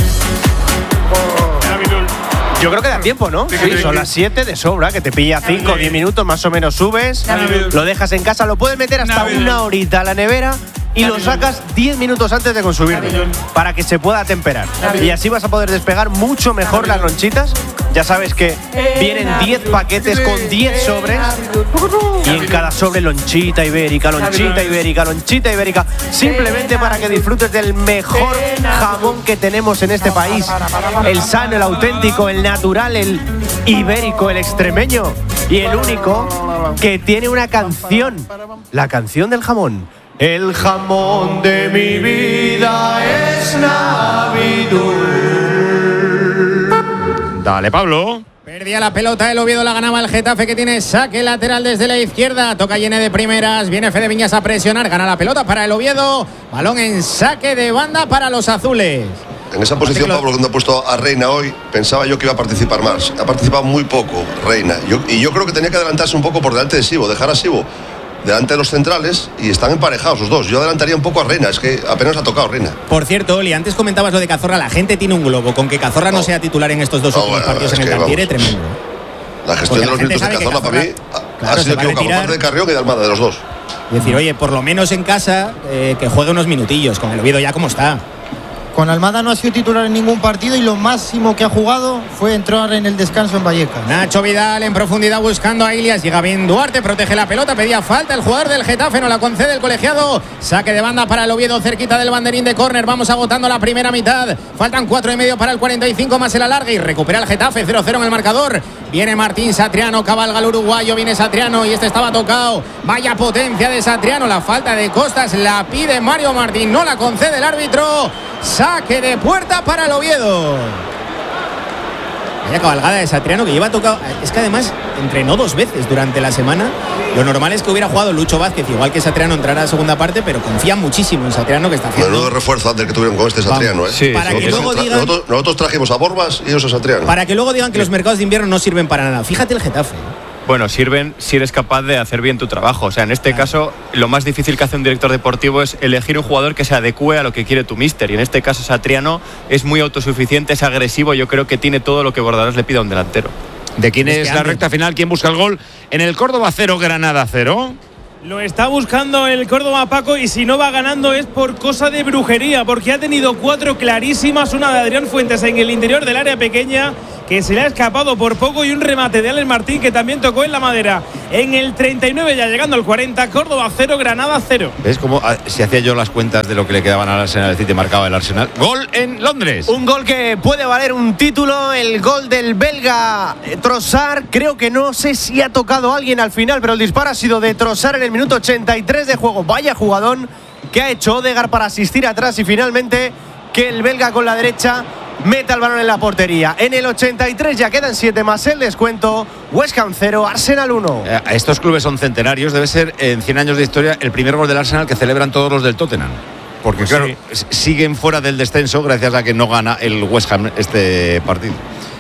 Yo creo que da tiempo, ¿no? Sí, son las 7 de sobra, que te pilla 5 o 10 minutos, más o menos subes, lo dejas en casa, lo puedes meter hasta una horita a la nevera y lo sacas 10 minutos antes de consumirlo para que se pueda temperar. Y así vas a poder despegar mucho mejor las lonchitas. Ya sabes que vienen 10 paquetes con 10 sobres y en cada sobre lonchita ibérica, lonchita ibérica, lonchita ibérica, simplemente para que disfrutes del mejor jamón que tenemos en este país. El sano, el auténtico, el natural, el ibérico, el extremeño y el único que tiene una canción, la canción del jamón. El jamón de mi vida es Navidul. Dale, Pablo. Perdía la pelota, el Oviedo la ganaba el Getafe, que tiene saque lateral desde la izquierda. Toca Yene de primeras, viene Fede Viñas a presionar, gana la pelota para el Oviedo. Balón en saque de banda para los azules. En esa posición, Pablo, cuando ha puesto a Reina hoy, pensaba yo que iba a participar más. Ha participado muy poco Reina. Y yo creo que tenía que adelantarse un poco por delante de Sibo, dejar a Sibo delante de los centrales, y están emparejados los dos. Yo adelantaría un poco a Reina, es que apenas ha tocado Reina. Por cierto, Oli, antes comentabas lo de Cazorla. La gente tiene un globo con que Cazorla no sea titular en estos dos últimos partidos en el Cantiere, tremendo. La gestión de los minutos de Cazorla para mí ha sido equivocada, parte de Carrión y de Almada, de los dos. Es decir, oye, por lo menos en casa que juegue unos minutillos, con el Oviedo ya como está. Con Almada no ha sido titular en ningún partido y lo máximo que ha jugado fue entrar en el descanso en Vallecas. Nacho Vidal en profundidad buscando a Ilias. Llega bien Duarte, protege la pelota, pedía falta el jugador del Getafe, no la concede el colegiado. Saque de banda para el Oviedo cerquita del banderín de córner. Vamos agotando la primera mitad. Faltan 4,5 para el 45 más el alargue y recupera el Getafe 0-0 en el marcador. Viene Martín Satriano, cabalga el uruguayo, viene Satriano y este estaba tocado. Vaya potencia de Satriano, la falta de Costas la pide Mario Martín, no la concede el árbitro. Saque de puerta para el Oviedo. Vaya cabalgada de Satriano que lleva tocado. Es que además entrenó 2 veces durante la semana. Lo normal es que hubiera jugado Lucho Vázquez, igual que Satriano, entrara a la segunda parte, pero confían muchísimo en Satriano, que está haciendo. Menudo refuerzo antes que tuvieron con este Satriano, ¿eh? Sí, para que luego digan. Nosotros trajimos a Borbas y ellos a Satriano. Para que luego digan que los mercados de invierno no sirven para nada. Fíjate el Getafe. Bueno, sirven si eres capaz de hacer bien tu trabajo. O sea, en este caso, lo más difícil que hace un director deportivo es elegir un jugador que se adecue a lo que quiere tu míster. Y en este caso, Satriano es muy autosuficiente, es agresivo. Yo creo que tiene todo lo que Bordalás le pide a un delantero. ¿De quién es la recta final? ¿Quién busca el gol? En el Córdoba 0, Granada 0. Lo está buscando el Córdoba, Paco, y si no va ganando es por cosa de brujería, porque ha tenido 4 clarísimas, una de Adrián Fuentes en el interior del área pequeña, que se le ha escapado por poco, y un remate de Alex Martín que también tocó en la madera. En el 39, ya llegando al 40, Córdoba 0, Granada 0. ¿Ves cómo si hacía yo las cuentas de lo que le quedaban al Arsenal, el City marcaba el Arsenal? Gol en Londres. Un gol que puede valer un título, el gol del belga Trossard. Creo que no sé si ha tocado a alguien al final, pero el disparo ha sido de Trossard en el minuto 83 de juego. Vaya jugadón que ha hecho Odegaard para asistir atrás y finalmente que el belga con la derecha meta el balón en la portería. En el 83 ya quedan 7 más el descuento. West Ham 0, Arsenal 1. Estos clubes son centenarios. Debe ser en 100 años de historia el primer gol del Arsenal que celebran todos los del Tottenham. Porque pues claro, sí, siguen fuera del descenso gracias a que no gana el West Ham este partido.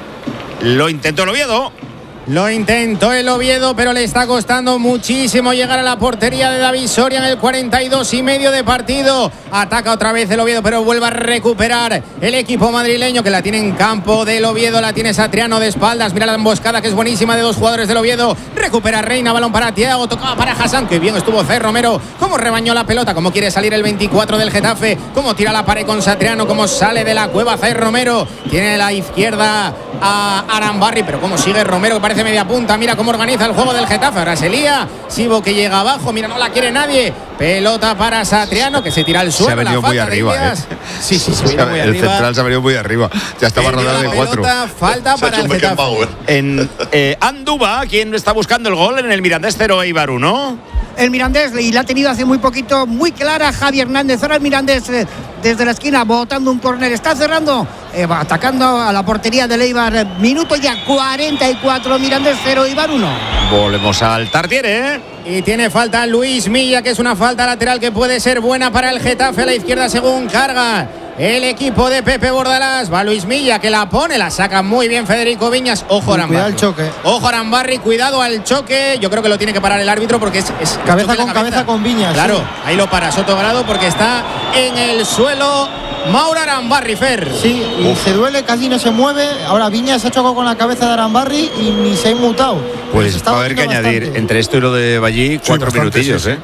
Lo intentó el Oviedo. Lo intentó el Oviedo, pero le está costando muchísimo llegar a la portería de David Soria en el 42,5 de partido. Ataca otra vez el Oviedo, pero vuelve a recuperar el equipo madrileño, que la tiene en campo del Oviedo. La tiene Satriano de espaldas. Mira la emboscada, que es buenísima, de 2 jugadores del Oviedo. Recupera Reina, balón para Thiago, tocaba para Hassan. Que bien estuvo Fer Romero. Cómo rebañó la pelota, cómo quiere salir el 24 del Getafe. Cómo tira la pared con Satriano, cómo sale de la cueva Fer Romero. Tiene a la izquierda a Arambarri, pero cómo sigue Romero, que parece media punta. Mira cómo organiza el juego del Getafe. Ahora se lía. Sibo, que llega abajo. Mira, no la quiere nadie. Pelota para Satriano, que se tira al suelo. Se ha venido muy arriba, Sí, se ha venido muy arriba. El central se ha venido muy arriba. Ya estaba rodado de 4. Falta para el Getafe. En Andúba, ¿quién está buscando el gol? En el Mirandés 0, Eibar 1. El Mirandés, y la ha tenido hace muy poquito muy clara Javi Hernández. Ahora el Mirandés desde la esquina botando un córner, está cerrando, atacando a la portería del Eibar. Minuto ya 44, Mirandés 0, Eibar 1. Volvemos al Tartiere. Y tiene falta Luis Milla, que es una falta lateral que puede ser buena para el Getafe a la izquierda según carga el equipo de Pepe Bordalás. Va Luis Milla, que la pone, la saca muy bien Federico Viñas. Ojo Arambarri. Cuidado el choque. Ojo Arambarri, cuidado al choque. Yo creo que lo tiene que parar el árbitro porque es cabeza con cabeza con Viñas. Claro, sí. Ahí lo para Sotogrado porque está en el suelo Mauro Arambarri, Fer. Sí, y se duele, casi no se mueve. Ahora Viñas se ha chocado con la cabeza de Arambarri y ni se ha inmutado. Pues va a haber que añadir bastante entre esto y lo de Ballí 4 minutillos, sí.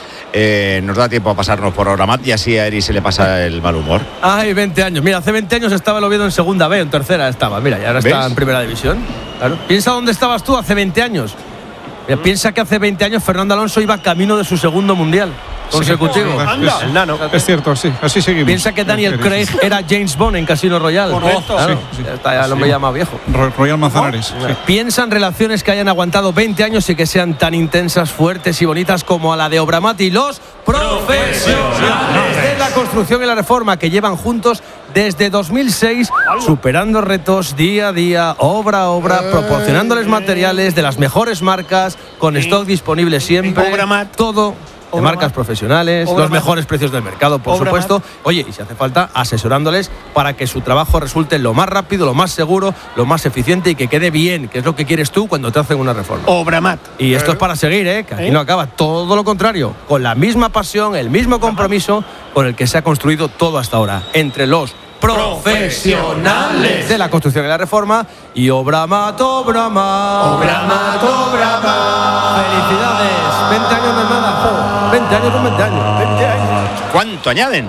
Nos da tiempo a pasarnos por Obramat y así a Eri se le pasa el mal humor. Ay, 20 años. Mira, hace 20 años estaba el Oviedo en segunda B, en tercera estaba. Mira, y ahora está en primera división. Claro. Piensa dónde estabas tú hace 20 años. Mira, piensa que hace 20 años Fernando Alonso iba camino de su segundo mundial consecutivo. Sí, el nano. Es cierto, sí. Así seguimos. Piensa que Daniel Craig era James Bond en Casino Royale. Correcto. Claro, Sí. ya está, ya lo me llama viejo. Royal Manzanares. Sí. Piensa en relaciones que hayan aguantado 20 años y que sean tan intensas, fuertes y bonitas como a la de Obramat y los profesionales de la construcción y la reforma, que llevan juntos desde 2006, superando retos día a día, obra a obra, proporcionándoles materiales de las mejores marcas, con stock disponible siempre, todo de marcas profesionales, los mejores precios del mercado, por supuesto. Oye, y si hace falta, asesorándoles para que su trabajo resulte lo más rápido, lo más seguro, lo más eficiente y que quede bien, que es lo que quieres tú cuando te hacen una reforma. Obramat. Y esto es para seguir, que aquí no acaba. Todo lo contrario, con la misma pasión, el mismo compromiso con el que se ha construido todo hasta ahora, entre los profesionales de la construcción y la reforma. Y Obramat, Obramat. Obramat, Obramat. Felicidades. 20 años no es nada. 20 años son 20 años. 20 años. ¿Cuánto añaden?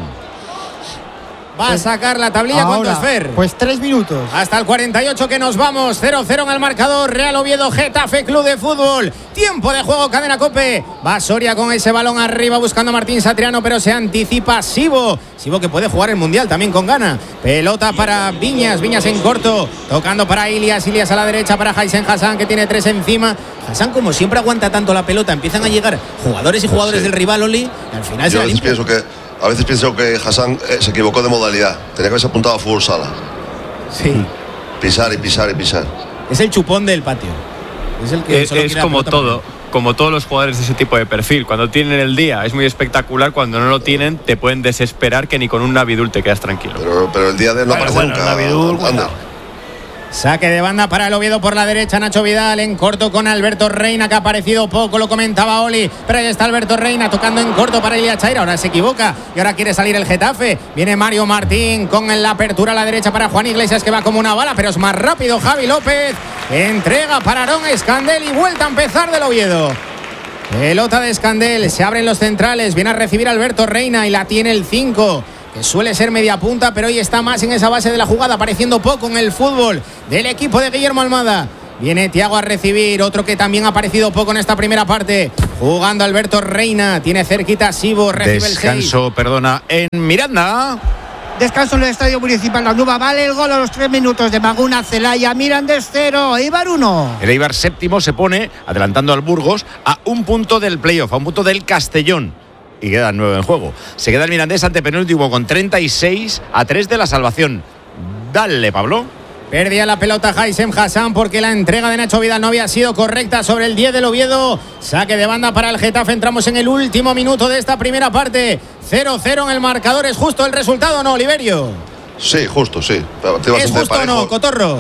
Va a sacar la tablilla. ¿Cuánto es, Fer? Pues 3 minutos. Hasta el 48 que nos vamos. 0-0 en el marcador. Real Oviedo, Getafe Club de Fútbol. Tiempo de juego, Cadena COPE. Va Soria con ese balón arriba buscando a Martín Satriano, pero se anticipa Sibo. Sibo, que puede jugar el Mundial también con gana. Pelota para Viñas. Viñas en corto. Tocando para Ilias. Ilias a la derecha para Jaisen Hassan, que tiene 3 encima. Hassan, como siempre, aguanta tanto la pelota. Empiezan a llegar jugadores y jugadores del rival, Oli. Y al final Yo a veces pienso que Hassan se equivocó de modalidad. Tenía que haberse apuntado a fútbol sala. Sí. Pisar y pisar y pisar. Es el chupón del patio. Es el que es como todo. Como todos los jugadores de ese tipo de perfil. Cuando tienen el día es muy espectacular, cuando no lo tienen te pueden desesperar que ni con un Navidul te quedas tranquilo. Pero el día de no aparece nunca. Navidul, saque de banda para el Oviedo por la derecha, Nacho Vidal en corto con Alberto Reina, que ha aparecido poco, lo comentaba Oli, pero ahí está Alberto Reina tocando en corto para Ilia Chaira, ahora se equivoca y ahora quiere salir el Getafe, viene Mario Martín con la apertura a la derecha para Juan Iglesias, que va como una bala, pero es más rápido Javi López, entrega para Aarón Escandel y vuelta a empezar del Oviedo. Pelota de Escandel, se abren los centrales, viene a recibir Alberto Reina y la tiene el 5, que suele ser media punta, pero hoy está más en esa base de la jugada, apareciendo poco en el fútbol del equipo de Guillermo Almada. Viene Thiago a recibir, otro que también ha aparecido poco en esta primera parte, jugando Alberto Reina, tiene cerquita a Sibo, recibe descanso, en Miranda. Descanso en el Estadio Municipal La Nuba, vale el gol a los 3 minutos de Maguna Celaya, Mirandés 0, Eibar 1. El Eibar séptimo se pone, adelantando al Burgos, a un punto del playoff, a un punto del Castellón. Y quedan 9 en juego. Se queda el Mirandés ante penúltimo con 36 a 3 de la salvación. Dale, Pablo. Perdía la pelota Haysem Hassan porque la entrega de Nacho Vidal no había sido correcta sobre el 10 del Oviedo. Saque de banda para el Getafe. Entramos en el último minuto de esta primera parte. 0-0 en el marcador. ¿Es justo el resultado o no, Oliverio? Sí, justo, sí. ¿Es justo o no, Cotorro?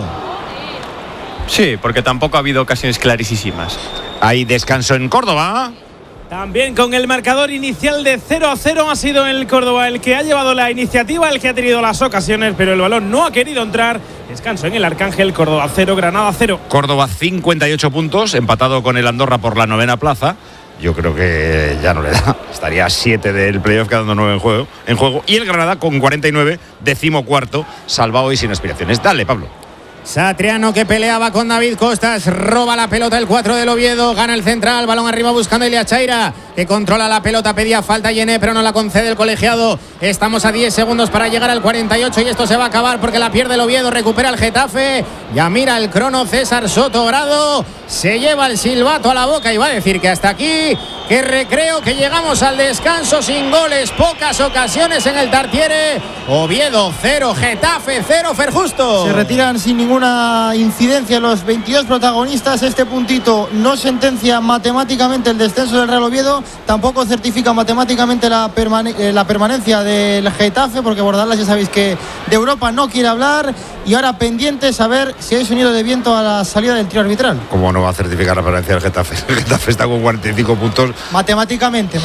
Sí, porque tampoco ha habido ocasiones clarísimas. Hay descanso en Córdoba. También con el marcador inicial de 0-0 ha sido el Córdoba el que ha llevado la iniciativa, el que ha tenido las ocasiones, pero el balón no ha querido entrar. Descanso en el Arcángel, Córdoba 0, Granada 0. Córdoba 58 puntos, empatado con el Andorra por la 9ª plaza. Yo creo que ya no le da. Estaría a 7 del playoff, quedando 9 en juego. Y el Granada con 49, 14º, salvado y sin aspiraciones. Dale, Pablo. Satriano, que peleaba con David Costas, roba la pelota el 4 del Oviedo, gana el central, balón arriba buscando a Ilia Chaira, que controla la pelota, pedía falta Yené, pero no la concede el colegiado. Estamos a 10 segundos para llegar al 48 y esto se va a acabar porque la pierde el Oviedo, recupera el Getafe, ya mira el crono César Sotogrado, se lleva el silbato a la boca y va a decir que hasta aquí, que recreo, que llegamos al descanso sin goles, pocas ocasiones en el Tartiere. Oviedo 0, Getafe 0, Ferjusto. Se retiran sin ninguna incidencia los 22 protagonistas. Este puntito no sentencia matemáticamente el descenso del Real Oviedo, tampoco certifica matemáticamente la permanencia del Getafe, porque Bordalás ya sabéis que de Europa no quiere hablar. Y ahora pendientes a ver si hay sonido de viento a la salida del trío arbitral. ¿Cómo no va a certificar la permanencia del Getafe? El Getafe está con 45 puntos. Matemáticamente.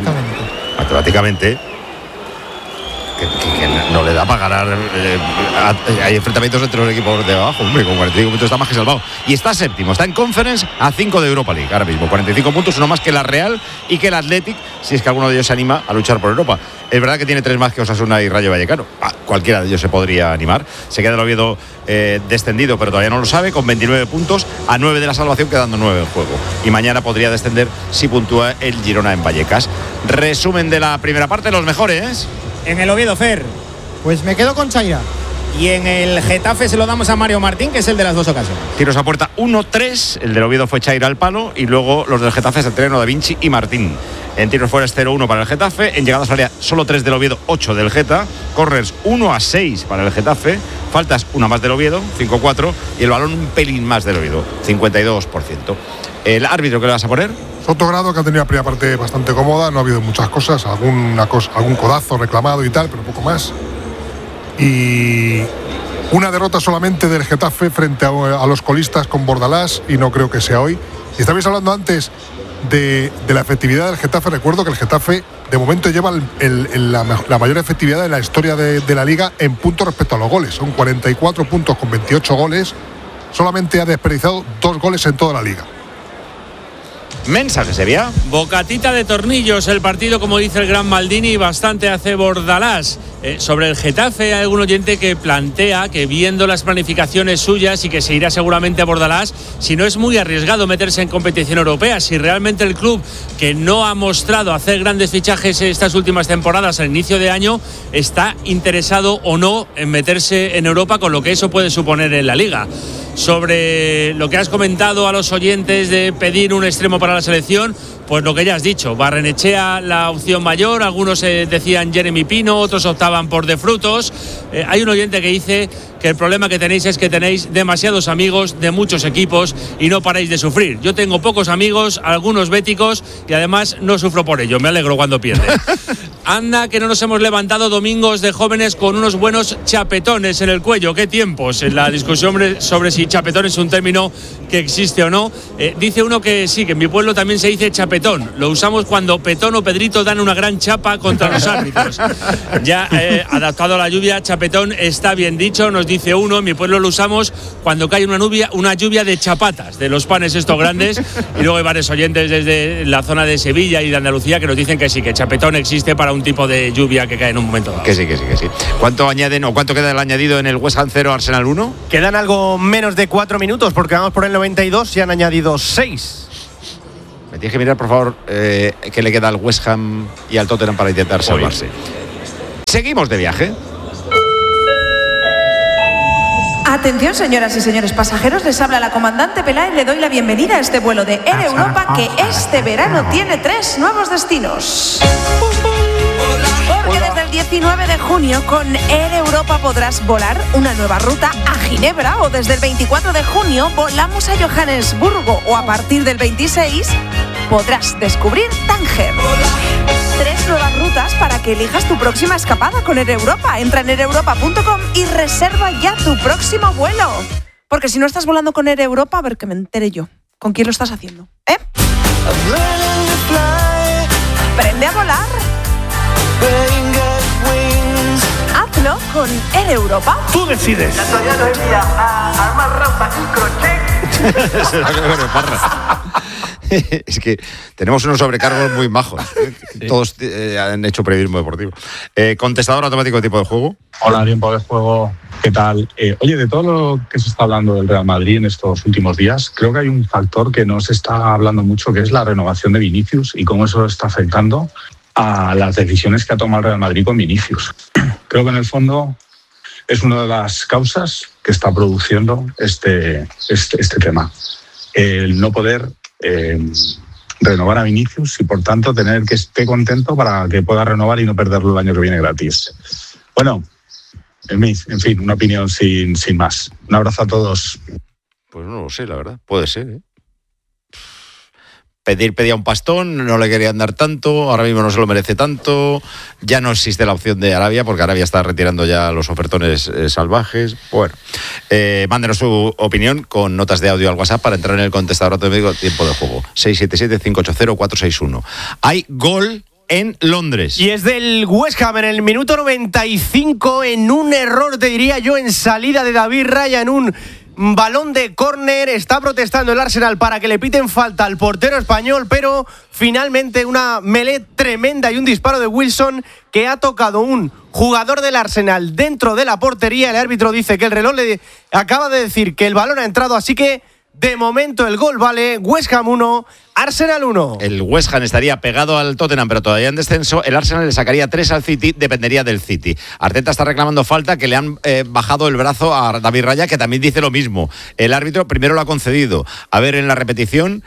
Que no le da para ganar. Hay enfrentamientos entre los equipos de abajo, hombre, con 45 puntos está más que salvado. Y está séptimo, está en Conference a 5 de Europa League ahora mismo. 45 puntos, uno más que la Real y que el Athletic, si es que alguno de ellos se anima a luchar por Europa. Es verdad que tiene 3 más que Osasuna y Rayo Vallecano. Cualquiera de ellos se podría animar. Se queda el Oviedo descendido, pero todavía no lo sabe, con 29 puntos, a 9 de la salvación, quedando 9 en juego. Y mañana podría descender si puntúa el Girona en Vallecas. Resumen de la primera parte, los mejores. En el Oviedo, Fer. Pues me quedo con Chaira. Y en el Getafe se lo damos a Mario Martín, que es el de las dos ocasiones. Tiros a puerta 1-3, el del Oviedo fue Chaira al palo y luego los del Getafe Satriano, Da Vinci y Martín. En tiros fuera es 0-1 para el Getafe, en llegadas al área solo 3 del Oviedo, 8 del Geta, corners 1-6 para el Getafe, faltas una más del Oviedo, 5-4, y el balón un pelín más del Oviedo, 52%. ¿El árbitro qué le vas a poner? Sotogrado, que ha tenido la primera parte bastante cómoda, no ha habido muchas cosas, algún codazo reclamado y tal, pero poco más. Y una derrota solamente del Getafe frente a los colistas con Bordalás, y no creo que sea hoy. Y estabais hablando antes de la efectividad del Getafe. Recuerdo que el Getafe de momento lleva la mayor efectividad de la historia de la Liga en puntos respecto a los goles. Son 44 puntos con 28 goles. Solamente ha desperdiciado 2 goles en toda la Liga. Mensaje sería bocatita de tornillos el partido, como dice el gran Maldini, bastante hace Bordalás. Sobre el Getafe hay algún oyente que plantea que, viendo las planificaciones suyas y que se irá seguramente a Bordalás, si no es muy arriesgado meterse en competición europea, si realmente el club, que no ha mostrado hacer grandes fichajes estas últimas temporadas al inicio de año, está interesado o no en meterse en Europa, con lo que eso puede suponer en la Liga. Sobre lo que has comentado a los oyentes de pedir un extremo para la selección, pues lo que ya has dicho, Barrenechea la opción mayor, algunos decían Jeremy Pino, otros optaban por De Frutos. Hay un oyente que dice que el problema que tenéis es que tenéis demasiados amigos de muchos equipos y no paráis de sufrir. Yo tengo pocos amigos, algunos béticos, y además no sufro por ello, me alegro cuando pierden. Anda que no nos hemos levantado domingos de jóvenes con unos buenos chapetones en el cuello. ¿Qué tiempos? En la discusión sobre si chapetón es un término que existe o no. Dice uno que sí, que en mi pueblo también se dice chapetón. Lo usamos cuando Petón o Pedrito dan una gran chapa contra los árbitros. Ya adaptado a la lluvia, chapetón está bien dicho, nos dice uno. En mi pueblo lo usamos cuando cae una lluvia de chapatas, de los panes estos grandes. Y luego hay varios oyentes desde la zona de Sevilla y de Andalucía que nos dicen que sí, que chapetón existe para un tipo de lluvia que cae en un momento dado. Que sí. ¿Cuánto añaden o cuánto queda el añadido en el West Ham 0 Arsenal 1? Quedan algo menos de 4 minutos porque vamos por el 92 y han añadido 6. Me tienes que mirar, por favor, qué le queda al West Ham y al Tottenham para intentar salvarse. Seguimos de viaje. Atención, señoras y señores pasajeros, les habla la comandante Peláez. Le doy la bienvenida a este vuelo de Air Europa que este verano tiene 3 nuevos destinos. Porque desde el 19 de junio con Air Europa podrás volar una nueva ruta a Ginebra, o desde el 24 de junio volamos a Johannesburgo, o a partir del 26 podrás descubrir Tánger. 3 nuevas rutas para que elijas tu próxima escapada con Air Europa. Entra en aereuropa.com y reserva ya tu próximo vuelo. Porque si no estás volando con Air Europa, a ver que me entere yo. ¿Con quién lo estás haciendo? ¿Aprende a volar? Hazlo con Air Europa. Tú decides. Italiano envía a Armar Rampa y Crochet. Será que me reparra. Es que tenemos unos sobrecargos muy majos. Todos han hecho periodismo deportivo. Contestador automático de tipo de juego. Hola, tiempo de juego. ¿Qué tal? Oye, de todo lo que se está hablando del Real Madrid en estos últimos días, creo que hay un factor que no se está hablando mucho, que es la renovación de Vinicius y cómo eso está afectando a las decisiones que ha tomado el Real Madrid con Vinicius. Creo que en el fondo es una de las causas que está produciendo este tema. El no poder renovar a Vinicius y por tanto tener que esté contento para que pueda renovar y no perderlo el año que viene gratis. Bueno, en fin, una opinión sin más. Un abrazo a todos. Pues no lo sé, la verdad. Puede ser, ¿eh? Pedía un pastón, no le querían dar tanto, ahora mismo no se lo merece tanto, ya no existe la opción de Arabia, porque Arabia está retirando ya los ofertones salvajes. Bueno, mándenos su opinión con notas de audio al WhatsApp para entrar en el contestador automático tiempo de juego. 677-580-461. Hay gol en Londres. Y es del West Ham en el minuto 95, en un error, te diría yo, en salida de David Raya, en un balón de córner. Está protestando el Arsenal para que le piten falta al portero español, pero finalmente una melé tremenda y un disparo de Wilson que ha tocado un jugador del Arsenal dentro de la portería. El árbitro dice que el reloj le acaba de decir que el balón ha entrado, así que de momento el gol vale West Ham 1, Arsenal 1. El West Ham estaría pegado al Tottenham, pero todavía en descenso. El Arsenal le sacaría 3 al City, dependería del City. Arteta está reclamando falta, que le han bajado el brazo a David Raya, que también dice lo mismo. El árbitro primero lo ha concedido. A ver, en la repetición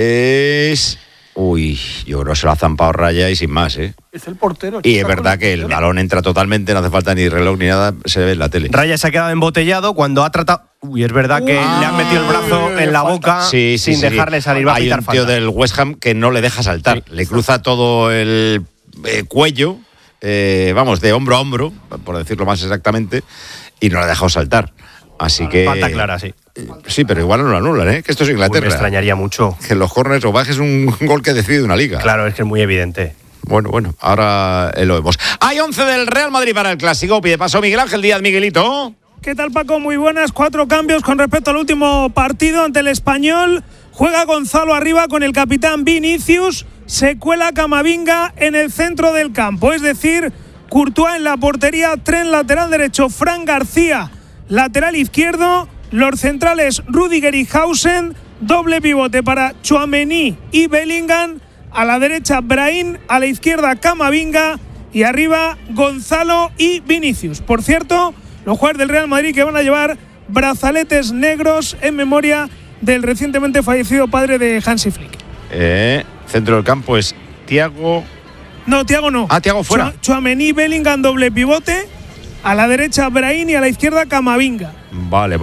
es... Uy, yo creo que se lo ha zampado Raya y sin más, ¿eh? Es el portero. Y es verdad que el balón entra totalmente, no hace falta ni reloj ni nada, se ve en la tele. Raya se ha quedado embotellado cuando ha tratado... Uy, es verdad que le han metido el brazo en la boca sin dejarle salir. Va a pitar falta. Hay un tío del West Ham que no le deja saltar. Sí. Le cruza todo el cuello, vamos, de hombro a hombro, por decirlo más exactamente, y no le ha dejado saltar. Así que... Falta clara, sí. Sí, pero igual no lo anulan, ¿eh? Que esto es Inglaterra. Me extrañaría mucho. Que en los corners o bajes un gol que decide una liga. Claro, es que es muy evidente. Bueno, ahora lo vemos. Hay 11 del Real Madrid para el Clásico. Pide paso Miguel Ángel Díaz. Miguelito. ¿Qué tal, Paco? Muy buenas. 4 cambios con respecto al último partido ante el Español. Juega Gonzalo arriba con el capitán Vinicius. Se cuela Camavinga en el centro del campo. Es decir, Courtois en la portería, Trent lateral derecho, Fran García lateral izquierdo, los centrales Rüdiger y Hausen, doble pivote para Tchouaméni y Bellingham, a la derecha Brahim, a la izquierda Camavinga y arriba Gonzalo y Vinicius. Por cierto, los jugadores del Real Madrid que van a llevar brazaletes negros en memoria del recientemente fallecido padre de Hansi Flick. centro del campo es Thiago. No, Thiago no. Ah, Thiago fuera. Tchouaméni, Bellingham, doble pivote. A la derecha Brahim y a la izquierda Camavinga. Vale.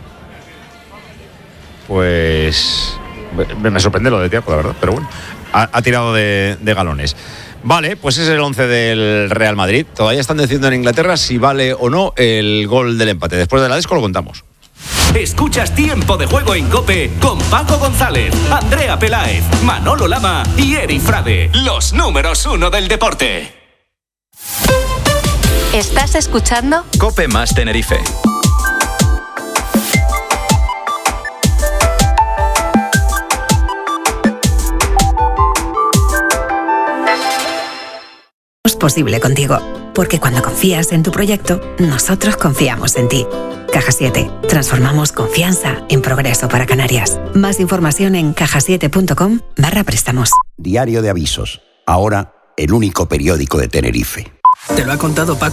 Pues me sorprende lo de Thiago, la verdad, pero bueno, ha tirado de galones. Vale, pues ese es el 11 del Real Madrid. Todavía están decidiendo en Inglaterra si vale o no el gol del empate. Después de la Desco lo contamos. Escuchas Tiempo de Juego en COPE con Paco González, Andrea Peláez, Manolo Lama y Eri Frade, los números 1 del deporte. ¿Estás escuchando? COPE más Tenerife. Es posible contigo, porque cuando confías en tu proyecto, nosotros confiamos en ti. Caja 7. Transformamos confianza en progreso para Canarias. Más información en cajasiete.com/préstamos. Diario de Avisos. Ahora, el único periódico de Tenerife. Te lo ha contado Paco.